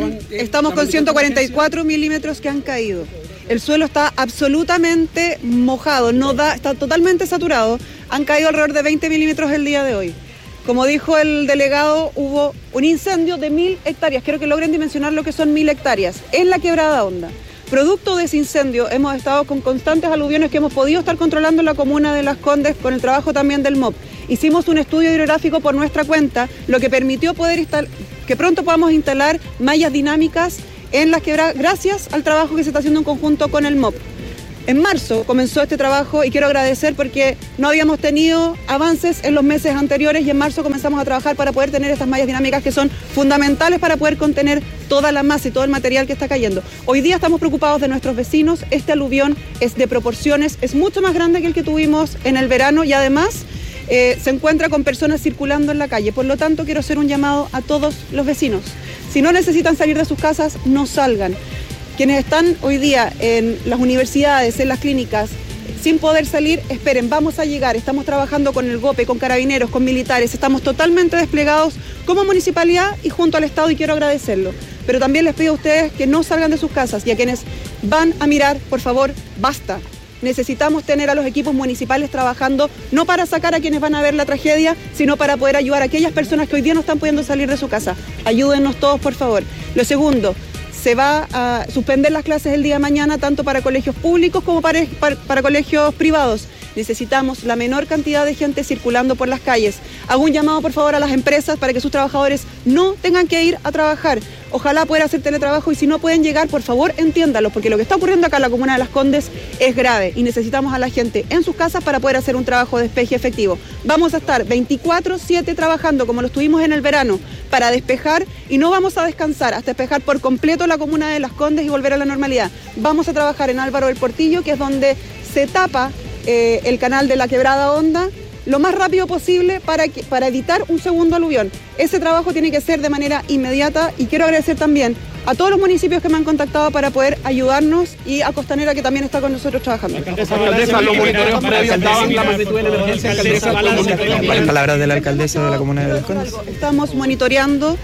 con 144 milímetros que han caído. El suelo está absolutamente mojado, está totalmente saturado. Han caído alrededor de 20 milímetros el día de hoy. Como dijo el delegado, hubo un incendio de 1.000 hectáreas. Quiero que logren dimensionar lo que son 1.000 hectáreas en la Quebrada Honda. Producto de ese incendio, hemos estado con constantes aluviones que hemos podido estar controlando en la comuna de Las Condes con el trabajo también del MOP. Hicimos un estudio hidrográfico por nuestra cuenta, lo que permitió que pronto podamos instalar mallas dinámicas en las quebradas, gracias al trabajo que se está haciendo en conjunto con el MOP. En marzo comenzó este trabajo y quiero agradecer porque no habíamos tenido avances en los meses anteriores y en marzo comenzamos a trabajar para poder tener estas mallas dinámicas que son fundamentales para poder contener toda la masa y todo el material que está cayendo. Hoy día estamos preocupados de nuestros vecinos, este aluvión es de proporciones, es mucho más grande que el que tuvimos en el verano y además se encuentra con personas circulando en la calle. Por lo tanto, quiero hacer un llamado a todos los vecinos. Si no necesitan salir de sus casas, no salgan. Quienes están hoy día en las universidades, en las clínicas, sin poder salir, esperen, vamos a llegar. Estamos trabajando con el GOPE, con carabineros, con militares, estamos totalmente desplegados como municipalidad y junto al Estado y quiero agradecerlo. Pero también les pido a ustedes que no salgan de sus casas y a quienes van a mirar, por favor, basta. Necesitamos tener a los equipos municipales trabajando, no para sacar a quienes van a ver la tragedia, sino para poder ayudar a aquellas personas que hoy día no están pudiendo salir de su casa. Ayúdennos todos, por favor. Lo segundo, se va a suspender las clases el día de mañana, tanto para colegios públicos como para colegios privados. Necesitamos la menor cantidad de gente circulando por las calles. Hago un llamado, por favor, a las empresas para que sus trabajadores no tengan que ir a trabajar. Ojalá puedan hacer teletrabajo y si no pueden llegar, por favor, entiéndanlo, porque lo que está ocurriendo acá en la comuna de Las Condes es grave y necesitamos a la gente en sus casas para poder hacer un trabajo de despeje efectivo. Vamos a estar 24/7 trabajando como lo estuvimos en el verano para despejar y no vamos a descansar hasta despejar por completo la comuna de Las Condes y volver a la normalidad. Vamos a trabajar en Álvaro del Portillo, que es donde se tapa el canal de la Quebrada Honda lo más rápido posible para evitar un segundo aluvión. Ese trabajo tiene que ser de manera inmediata y quiero agradecer también a todos los municipios que me han contactado para poder ayudarnos y a Costanera que también está con nosotros trabajando. Alcaldesa, los monitoreos previos daban la magnitud de la emergencia. Alcaldesa, palabras de la alcaldesa de la comuna de Las Condes. Estamos monitoreando,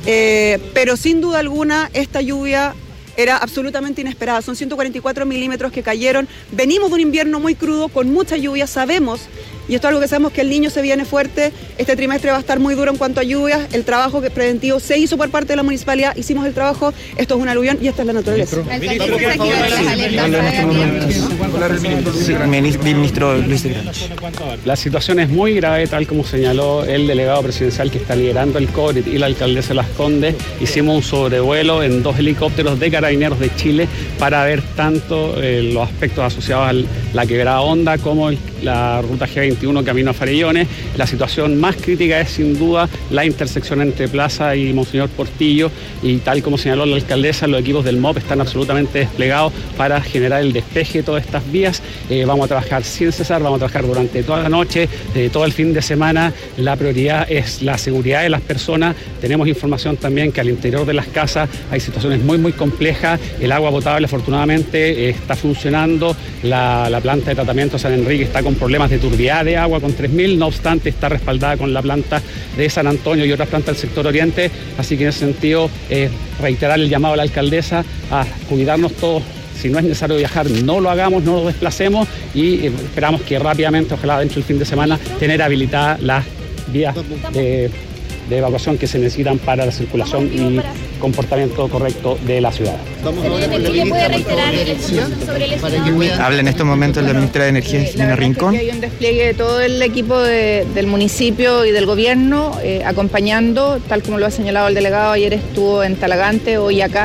pero sin duda alguna esta lluvia era absolutamente inesperada. Son 144 milímetros que cayeron. Venimos de un invierno muy crudo, con mucha lluvia. Sabemos, y esto es algo que sabemos, que el Niño se viene fuerte. Este trimestre va a estar muy duro en cuanto a lluvias. El trabajo preventivo se hizo por parte de la municipalidad. Hicimos el trabajo. Esto es un aluvión y esta es la naturaleza. Ministro Luis de Granch. La situación es muy grave, tal como señaló el delegado presidencial que está liderando el COVID y la alcaldesa de Las Condes. Hicimos un sobrevuelo en 2 helicópteros de Carabineros de Chile para ver tanto los aspectos asociados a la Quebrada Honda como la ruta G21 camino a Farellones. La situación más crítica es sin duda la intersección entre Plaza y Monseñor Portillo y tal como señaló la alcaldesa, los equipos del MOP están absolutamente desplegados para generar el despeje de todas estas vías. Vamos a trabajar sin cesar, vamos a trabajar durante toda la noche, todo el fin de semana. La prioridad es la seguridad de las personas. Tenemos información también que al interior de las casas hay situaciones muy complejas. El agua potable afortunadamente está funcionando. La planta de tratamiento San Enrique está con problemas de turbidez de agua con 3.000, no obstante está respaldada con la planta de San Antonio y otras plantas del sector oriente, así que en ese sentido reiterar el llamado a la alcaldesa a cuidarnos todos. Si no es necesario viajar, no lo hagamos, no lo desplacemos y esperamos que rápidamente, ojalá dentro del fin de semana, tener habilitadas las vías de evacuación que se necesitan para la circulación y comportamiento correcto de la ciudad. ¿Chile puede reiterar el sobre el escenario? Habla en estos momentos la ministra de Energía, Jimena Rincón. Hay un despliegue de todo el equipo del municipio y del gobierno acompañando, tal como lo ha señalado el delegado, ayer estuvo en Talagante, hoy acá.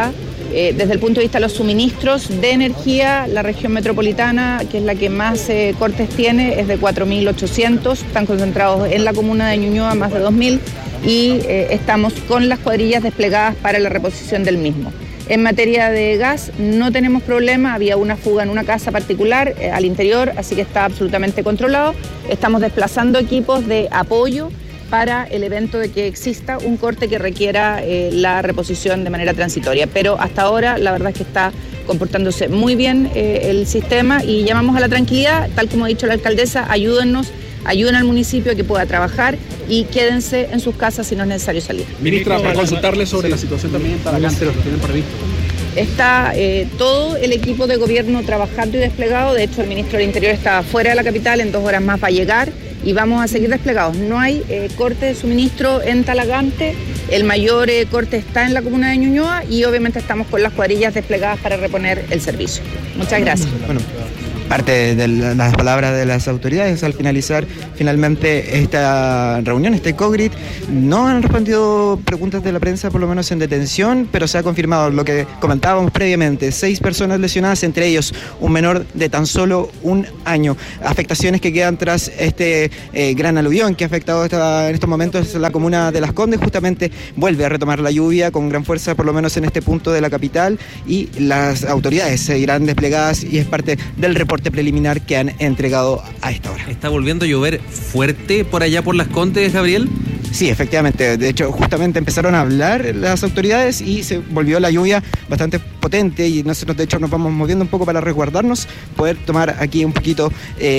Desde el punto de vista de los suministros de energía, la región metropolitana, que es la que más cortes tiene, es de 4.800, están concentrados en la comuna de Ñuñoa más de 2.000 y estamos con las cuadrillas desplegadas para la reposición del mismo. En materia de gas no tenemos problema, había una fuga en una casa particular al interior, así que está absolutamente controlado. Estamos desplazando equipos de apoyo para el evento de que exista un corte que requiera la reposición de manera transitoria. Pero hasta ahora la verdad es que está comportándose muy bien el sistema y llamamos a la tranquilidad, tal como ha dicho la alcaldesa, ayuden al municipio a que pueda trabajar y quédense en sus casas si no es necesario salir. Ministra, para consultarle sobre la situación también en Talagante, lo que tienen previsto. Está todo el equipo de gobierno trabajando y desplegado. De hecho, el ministro del Interior está fuera de la capital, en 2 horas más va a llegar y vamos a seguir desplegados. No hay corte de suministro en Talagante, el mayor corte está en la comuna de Ñuñoa y obviamente estamos con las cuadrillas desplegadas para reponer el servicio. Muchas gracias. Bueno, parte de las palabras de las autoridades al finalizar finalmente esta reunión, este COGRIT. No han respondido preguntas de la prensa, por lo menos en detención, pero se ha confirmado lo que comentábamos previamente, 6 personas lesionadas, entre ellos un menor de tan solo 1 año. Afectaciones que quedan tras este gran aluvión que ha afectado en estos momentos la comuna de Las Condes. Justamente vuelve a retomar la lluvia con gran fuerza, por lo menos en este punto de la capital, y las autoridades seguirán desplegadas y es parte del reporte preliminar que han entregado a esta hora. ¿Está volviendo a llover fuerte por allá por Las Condes, Gabriel? Sí, efectivamente. De hecho, justamente empezaron a hablar las autoridades y se volvió la lluvia bastante potente y nosotros de hecho nos vamos moviendo un poco para resguardarnos, poder tomar aquí un poquito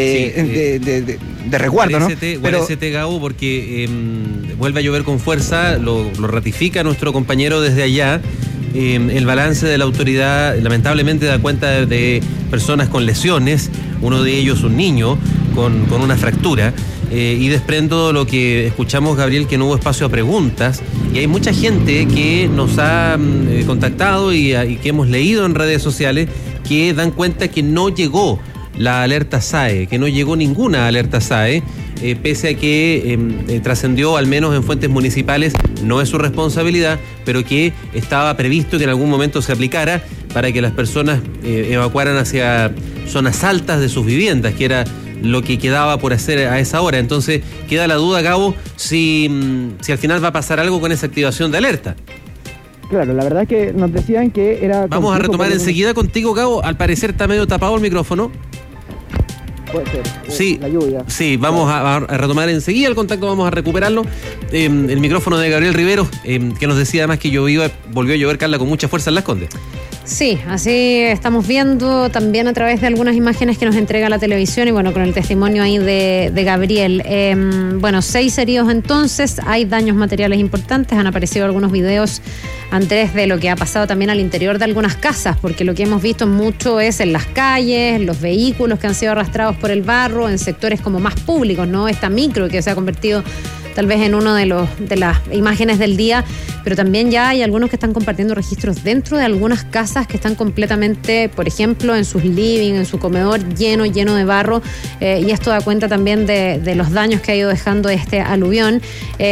de resguardo, ¿no? Guarecete, Gabo, porque vuelve a llover con fuerza, lo ratifica nuestro compañero desde allá. El balance de la autoridad lamentablemente da cuenta de personas con lesiones, uno de ellos un niño con una fractura, y desprendo lo que escuchamos, Gabriel, que no hubo espacio a preguntas y hay mucha gente que nos ha contactado y que hemos leído en redes sociales que dan cuenta que no llegó la alerta SAE, que no llegó ninguna alerta SAE, pese a que trascendió al menos en fuentes municipales, no es su responsabilidad, pero que estaba previsto que en algún momento se aplicara para que las personas evacuaran hacia zonas altas de sus viviendas, que era lo que quedaba por hacer a esa hora. Entonces queda la duda, Gabo, si al final va a pasar algo con esa activación de alerta. Claro, la verdad es que nos decían que era... Vamos a retomar enseguida contigo, Gabo. Al parecer está medio tapado el micrófono. Puede ser, sí, la lluvia. Sí, vamos a retomar enseguida el contacto, vamos a recuperarlo. El micrófono de Gabriel Rivero, que nos decía además que volvió a llover, Carla, con mucha fuerza en Las Condes. Sí, así estamos viendo también a través de algunas imágenes que nos entrega la televisión y bueno, con el testimonio ahí de Gabriel. 6 heridos entonces, hay daños materiales importantes, han aparecido algunos videos, Andrés, de lo que ha pasado también al interior de algunas casas, porque lo que hemos visto mucho es en las calles, los vehículos que han sido arrastrados por el barro, en sectores como más públicos, ¿no? Esta micro que se ha convertido tal vez en uno de las imágenes del día, pero también ya hay algunos que están compartiendo registros dentro de algunas casas que están completamente, por ejemplo, en sus living, en su comedor, lleno de barro, y esto da cuenta también de los daños que ha ido dejando este aluvión.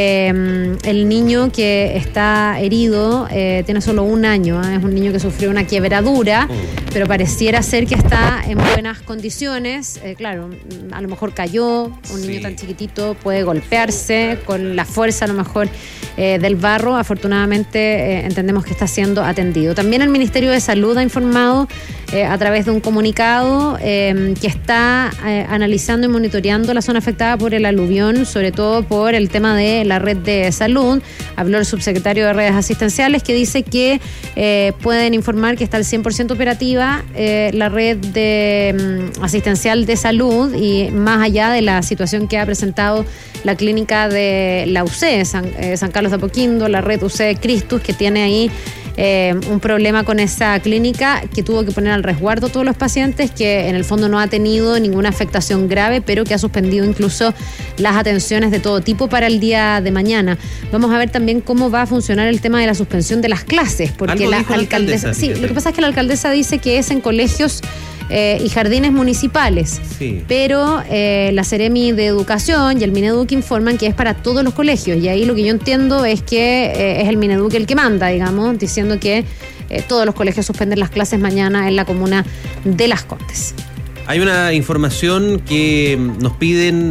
El niño que está herido tiene solo 1 año, es un niño que sufrió una quebradura, pero pareciera ser que está en buenas condiciones. Claro, a lo mejor cayó, un niño tan chiquitito puede golpearse con la fuerza a lo mejor del barro. Afortunadamente entendemos que está siendo atendido. También el Ministerio de Salud ha informado a través de un comunicado que está analizando y monitoreando la zona afectada por el aluvión, sobre todo por el tema de la red de salud. Habló el subsecretario de redes asistenciales, que dice que pueden informar que está al 100% operativa la red asistencial de salud, y más allá de la situación que ha presentado la clínica de la UC, San Carlos de Apoquindo, la red UC Cristus, que tiene ahí un problema con esa clínica, que tuvo que poner al resguardo todos los pacientes, que en el fondo no ha tenido ninguna afectación grave, pero que ha suspendido incluso las atenciones de todo tipo para el día de mañana. Vamos a ver también cómo va a funcionar el tema de la suspensión de las clases, porque la alcaldesa... Sí, lo que pasa es que la alcaldesa dice que es en colegios y jardines municipales. Sí. Pero la Seremi de Educación y el Mineduc informan que es para todos los colegios, y ahí lo que yo entiendo es que es el Mineduc el que manda, digamos, diciendo que todos los colegios suspenden las clases mañana en la comuna de Las Condes. Hay una información que nos piden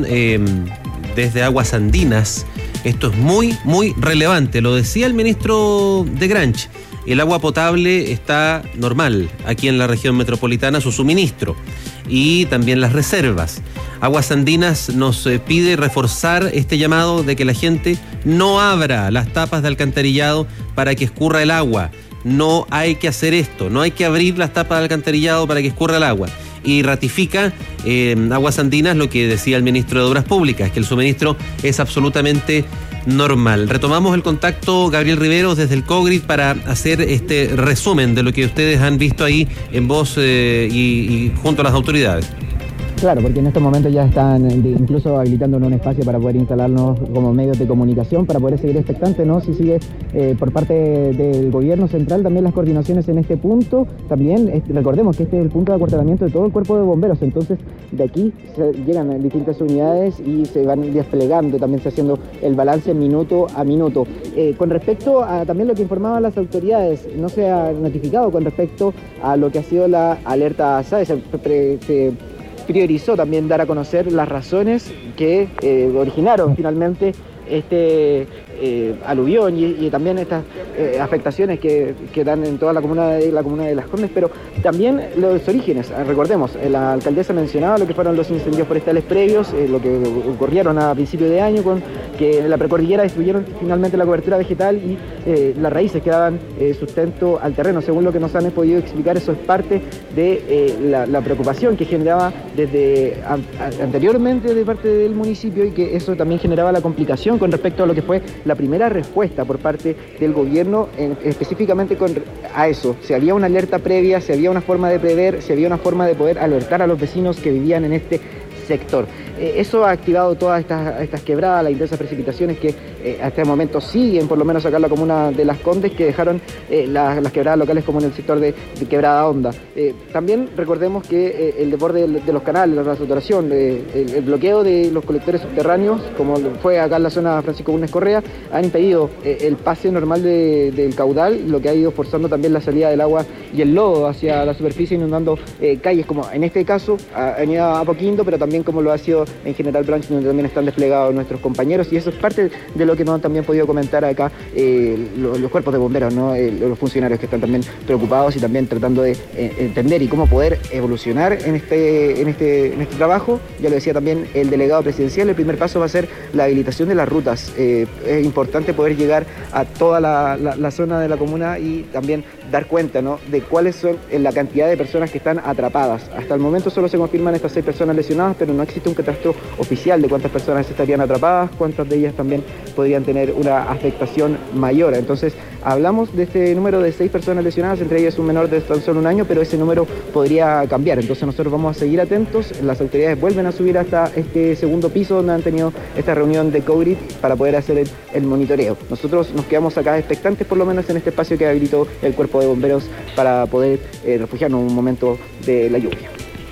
desde Aguas Andinas. Esto es muy, muy relevante. Lo decía el ministro de Granch. El agua potable está normal aquí en la región metropolitana, su suministro, y también las reservas. Aguas Andinas nos pide reforzar este llamado de que la gente no abra las tapas de alcantarillado para que escurra el agua. No hay que hacer esto, no hay que abrir las tapas de alcantarillado para que escurra el agua. Y ratifica Aguas Andinas lo que decía el ministro de Obras Públicas, que el suministro es absolutamente normal. Retomamos el contacto, Gabriel Riveros, desde el COGRID para hacer este resumen de lo que ustedes han visto ahí en voz y junto a las autoridades. Claro, porque en estos momentos ya están incluso habilitándonos un espacio para poder instalarnos como medios de comunicación, para poder seguir expectantes, ¿no? Si sigue por parte del gobierno central también las coordinaciones en este punto. También recordemos que este es el punto de acuartelamiento de todo el cuerpo de bomberos, entonces de aquí llegan distintas unidades y se van desplegando, también se haciendo el balance minuto a minuto. Con respecto a también lo que informaban las autoridades, no se ha notificado con respecto a lo que ha sido la alerta SAE, se priorizó también dar a conocer las razones que originaron finalmente este aluvión y también estas afectaciones que dan en toda la comuna de Las Condes, pero también los orígenes. Recordemos, la alcaldesa mencionaba lo que fueron los incendios forestales previos, lo que ocurrieron a principios de año, con que en la precordillera destruyeron finalmente la cobertura vegetal y las raíces que daban sustento al terreno. Según lo que nos han podido explicar, eso es parte de la preocupación que generaba desde anteriormente de parte del municipio, y que eso también generaba la complicación con respecto a lo que fue la primera respuesta por parte del gobierno específicamente a eso. Si había una alerta previa, si había una forma de prever, si había una forma de poder alertar a los vecinos que vivían en este sector. Eso ha activado todas estas quebradas, las intensas precipitaciones que hasta el momento siguen, por lo menos acá en la comuna de Las Condes, que dejaron las quebradas locales como en el sector de Quebrada Honda. También recordemos que el desborde de los canales, la saturación, el bloqueo de los colectores subterráneos, como fue acá en la zona Francisco Bulnes Correa, han impedido el pase normal del caudal, lo que ha ido forzando también la salida del agua y el lodo hacia la superficie, inundando calles, como en este caso Avenida Apoquindo, pero también como lo ha sido en General Branch, donde también están desplegados nuestros compañeros, y eso es parte de lo que nos han también podido comentar acá los cuerpos de bomberos, ¿no? Los funcionarios que están también preocupados y también tratando de entender y cómo poder evolucionar en este trabajo. Ya lo decía también el delegado presidencial, el primer paso va a ser la habilitación de las rutas. Es importante poder llegar a toda la zona de la comuna y también dar cuenta, ¿no?, de cuáles son la cantidad de personas que están atrapadas. Hasta el momento solo se confirman estas 6 personas lesionadas, pero no existe un catastro oficial de cuántas personas estarían atrapadas, cuántas de ellas también podrían tener una afectación mayor. Entonces, hablamos de este número de 6 personas lesionadas, entre ellas un menor de tan solo 1 año, pero ese número podría cambiar. Entonces nosotros vamos a seguir atentos. Las autoridades vuelven a subir hasta este segundo piso donde han tenido esta reunión de COGRID para poder hacer el monitoreo. Nosotros nos quedamos acá expectantes, por lo menos en este espacio que habilitó el cuerpo de bomberos para poder refugiarnos en un momento de la lluvia.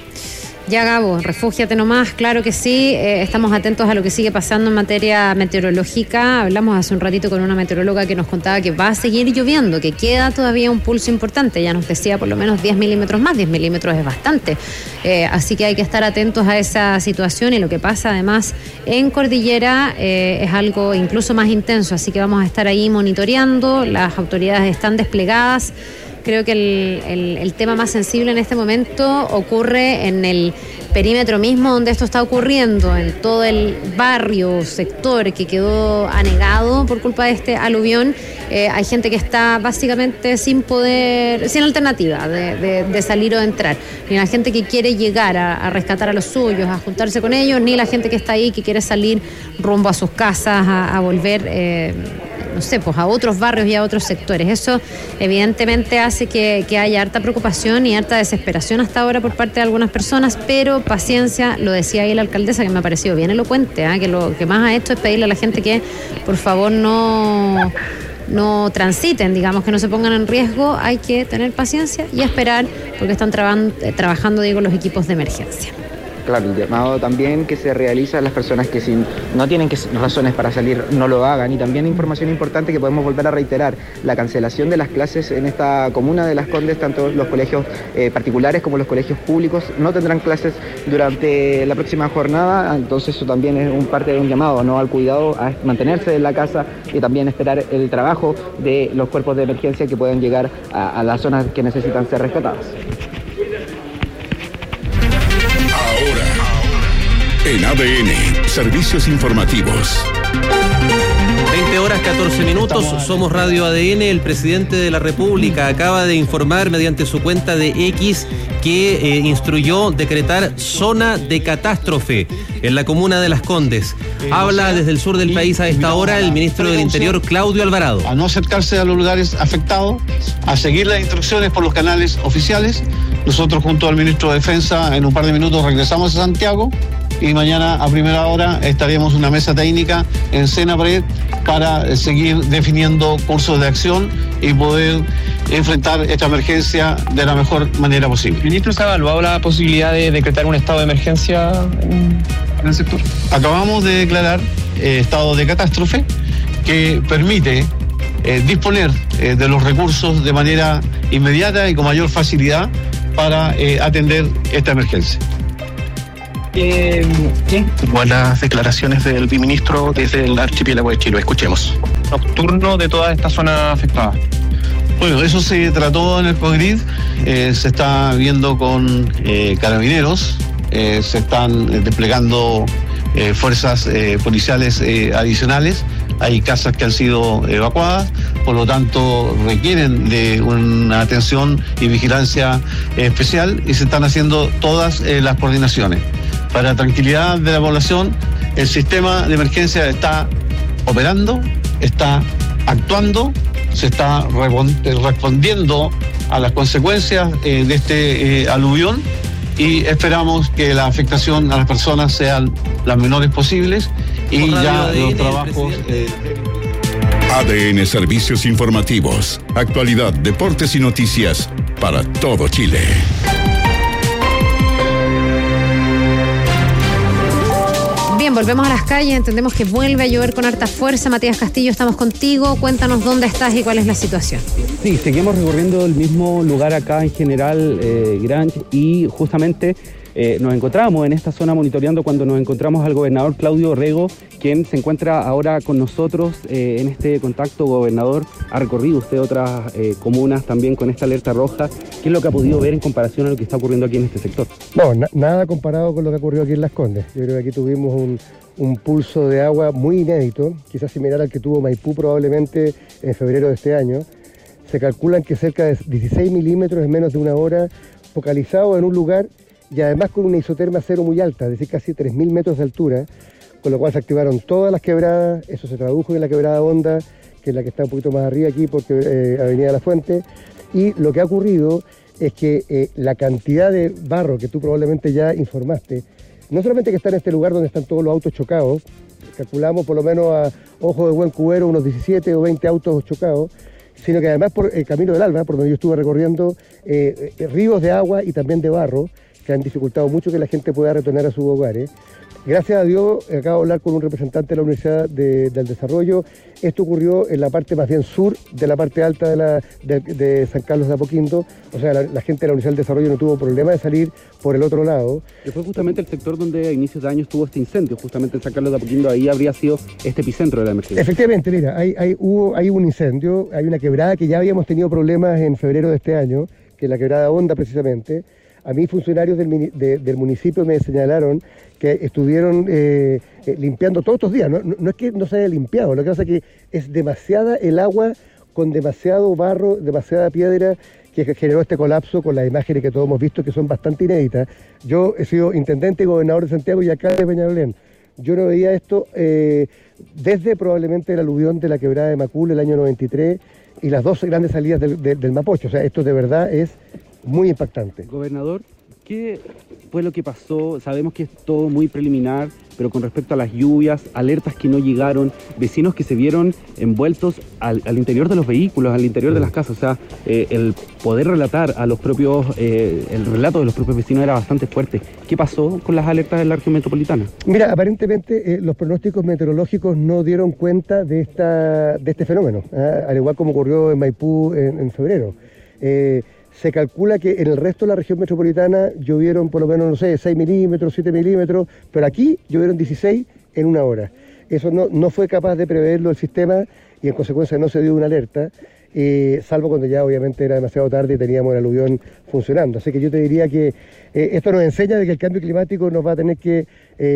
Ya, Gabo, refúgiate nomás, claro que sí. Estamos atentos a lo que sigue pasando en materia meteorológica. Hablamos hace un ratito con una meteoróloga que nos contaba que va a seguir lloviendo, que queda todavía un pulso importante. Ya nos decía por lo menos 10 milímetros más. 10 milímetros es bastante. Así que hay que estar atentos a esa situación, y lo que pasa además en Cordillera es algo incluso más intenso. Así que vamos a estar ahí monitoreando. Las autoridades están desplegadas. Creo que el tema más sensible en este momento ocurre en el perímetro mismo donde esto está ocurriendo, en todo el barrio, sector que quedó anegado por culpa de este aluvión. Hay gente que está básicamente sin alternativa de salir o de entrar. Ni la gente que quiere llegar a rescatar a los suyos, a juntarse con ellos, ni la gente que está ahí que quiere salir rumbo a sus casas, a volver no sé, pues a otros barrios y a otros sectores. Eso evidentemente hace que haya harta preocupación y harta desesperación hasta ahora por parte de algunas personas, pero paciencia. Lo decía ahí la alcaldesa, que me ha parecido bien elocuente, que lo que más ha hecho es pedirle a la gente que por favor no no transiten, digamos, que no se pongan en riesgo, hay que tener paciencia y esperar, porque están trabajando, digo, los equipos de emergencia. Claro, el llamado también que se realiza a las personas que si no tienen razones para salir, no lo hagan. Y también información importante que podemos volver a reiterar, la cancelación de las clases en esta comuna de Las Condes, tanto los colegios particulares como los colegios públicos no tendrán clases durante la próxima jornada, entonces eso también es parte de un llamado, ¿no?, al cuidado, a mantenerse en la casa y también esperar el trabajo de los cuerpos de emergencia que puedan llegar a las zonas que necesitan ser rescatadas. En ADN, servicios informativos. 20 horas 14 minutos, somos Radio ADN. El presidente de la República acaba de informar mediante su cuenta de X que instruyó decretar zona de catástrofe en la comuna de Las Condes. Habla desde el sur del país a esta hora el ministro del Interior, Claudio Alvarado. A no acercarse a los lugares afectados, a seguir las instrucciones por los canales oficiales. Nosotros junto al ministro de Defensa en un par de minutos regresamos a Santiago y mañana a primera hora estaremos en una mesa técnica en Senapred para seguir definiendo cursos de acción y poder enfrentar esta emergencia de la mejor manera posible. Ministro, ¿se ha evaluado la posibilidad de decretar un estado de emergencia en el sector? Acabamos de declarar estado de catástrofe que permite disponer de los recursos de manera inmediata y con mayor facilidad para atender esta emergencia. Buenas declaraciones del viceministro desde el archipiélago de Chiloé. Escuchemos. Nocturno de toda esta zona afectada. Bueno, eso se trató en el COGRID, se está viendo con carabineros, se están desplegando fuerzas policiales adicionales. Hay casas que han sido evacuadas, por lo tanto requieren de una atención y vigilancia especial y se están haciendo todas las coordinaciones. Para tranquilidad de la población, el sistema de emergencia está operando, está actuando, se está respondiendo a las consecuencias de este aluvión y esperamos que la afectación a las personas sean las menores posibles y ya los trabajos... ADN Servicios Informativos, actualidad, deportes y noticias para todo Chile. Bien, volvemos a las calles, entendemos que vuelve a llover con harta fuerza. Matías Castillo, estamos contigo, cuéntanos dónde estás y cuál es la situación. Sí, seguimos recorriendo el mismo lugar acá en General Grange y justamente nos encontramos en esta zona monitoreando cuando nos encontramos al gobernador Claudio Rego, quien se encuentra ahora con nosotros en este contacto. Gobernador, ha recorrido usted otras comunas también con esta alerta roja. ¿Qué es lo que ha podido ver en comparación a lo que está ocurriendo aquí en este sector? No, nada comparado con lo que ocurrió aquí en Las Condes. Yo creo que aquí tuvimos un pulso de agua muy inédito, quizás similar al que tuvo Maipú probablemente en febrero de este año. Se calculan que cerca de 16 milímetros en menos de una hora, focalizado en un lugar y además con una isoterma cero muy alta, es decir, casi 3.000 metros de altura, con lo cual se activaron todas las quebradas. Eso se tradujo en la quebrada Honda, que es la que está un poquito más arriba aquí, porque Avenida La Fuente, y lo que ha ocurrido es que la cantidad de barro que tú probablemente ya informaste, no solamente que está en este lugar donde están todos los autos chocados, calculamos por lo menos a ojo de buen cubero unos 17 o 20 autos chocados, sino que además por el Camino del Alba, por donde yo estuve recorriendo, ríos de agua y también de barro, que han dificultado mucho que la gente pueda retornar a sus hogares. Gracias a Dios, acabo de hablar con un representante de la Universidad del Desarrollo. Esto ocurrió en la parte más bien sur de la parte alta de San Carlos de Apoquindo. O sea, la gente de la Universidad del Desarrollo no tuvo problema de salir por el otro lado. Que fue justamente el sector donde a inicios de año estuvo este incendio, justamente en San Carlos de Apoquindo. Ahí habría sido este epicentro de la emergencia. Efectivamente, mira, hay un incendio, hay una quebrada que ya habíamos tenido problemas en febrero de este año, que es la quebrada Honda precisamente. A mí funcionarios del municipio me señalaron que estuvieron limpiando todos estos días. No es que no se haya limpiado, lo que pasa es que es demasiada el agua con demasiado barro, demasiada piedra que generó este colapso con las imágenes que todos hemos visto que son bastante inéditas. Yo he sido intendente y gobernador de Santiago y alcalde de Peñalolén. Yo no veía esto desde probablemente el aluvión de la quebrada de Macul el año 93 y las dos grandes salidas del Mapocho. O sea, esto de verdad es muy impactante. Gobernador, ¿Qué fue lo que pasó? Sabemos que es todo muy preliminar, pero con respecto a las lluvias, alertas que no llegaron, vecinos que se vieron envueltos al interior de los vehículos, al interior de las casas. O sea, el poder relatar a los propios, el relato de los propios vecinos era bastante fuerte. ¿Qué pasó con las alertas de la región metropolitana? Mira, aparentemente los pronósticos meteorológicos no dieron cuenta de este fenómeno, al igual como ocurrió en Maipú en febrero. Se calcula que en el resto de la región metropolitana llovieron por lo menos, no sé, 6 milímetros, 7 milímetros, pero aquí llovieron 16 en una hora. Eso no fue capaz de preverlo el sistema y en consecuencia no se dio una alerta, salvo cuando ya obviamente era demasiado tarde y teníamos el aluvión funcionando. Así que yo te diría que esto nos enseña de que el cambio climático nos va a tener que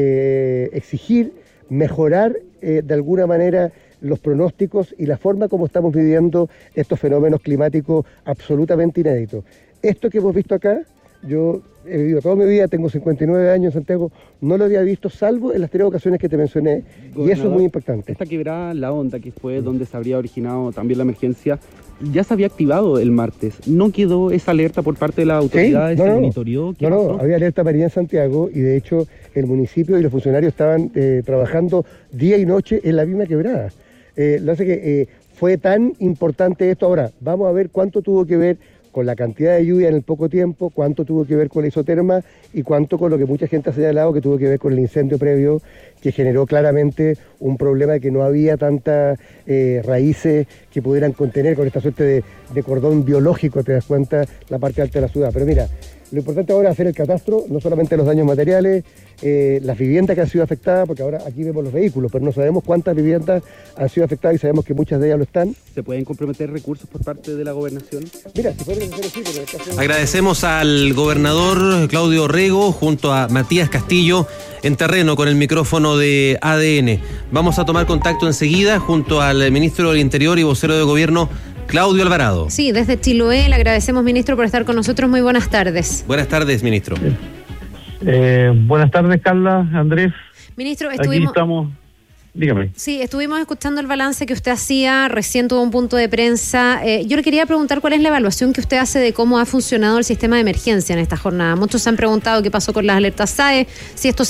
exigir mejorar de alguna manera los pronósticos y la forma como estamos viviendo estos fenómenos climáticos absolutamente inéditos. Esto que hemos visto acá, yo he vivido toda mi vida, tengo 59 años en Santiago, no lo había visto salvo en las 3 ocasiones que te mencioné, y eso es muy impactante. Esta quebrada La Honda, que fue donde se habría originado también la emergencia, ya se había activado el martes. ¿No quedó esa alerta por parte de las autoridades? ¿Sí? ¿Se monitoreó? No, había alerta amarilla en Santiago y de hecho el municipio y los funcionarios estaban trabajando día y noche en la misma quebrada. Lo hace que fue tan importante esto. Ahora, vamos a ver cuánto tuvo que ver con la cantidad de lluvia en el poco tiempo, cuánto tuvo que ver con la isoterma y cuánto con lo que mucha gente ha señalado que tuvo que ver con el incendio previo, que generó claramente un problema de que no había tantas raíces que pudieran contener con esta suerte de cordón biológico, te das cuenta, la parte alta de la ciudad. Pero mira, lo importante ahora es hacer el catastro, no solamente los daños materiales, las viviendas que han sido afectadas, porque ahora aquí vemos los vehículos, pero no sabemos cuántas viviendas han sido afectadas y sabemos que muchas de ellas lo están. ¿Se pueden comprometer recursos por parte de la gobernación? Mira, si pueden hacer así, pero en el caso... Agradecemos al gobernador Claudio Rego junto a Matías Castillo en terreno con el micrófono de ADN. Vamos a tomar contacto enseguida junto al ministro del Interior y vocero de gobierno, Claudio Alvarado. Sí, desde Chiloé le agradecemos, ministro, por estar con nosotros. Muy buenas tardes. Buenas tardes, ministro. Buenas tardes, Carla, Andrés. Ministro, Aquí estamos. Dígame. Sí, estuvimos escuchando el balance que usted hacía, recién tuvo un punto de prensa. Yo le quería preguntar cuál es la evaluación que usted hace de cómo ha funcionado el sistema de emergencia en esta jornada. Muchos se han preguntado qué pasó con las alertas SAE, si esto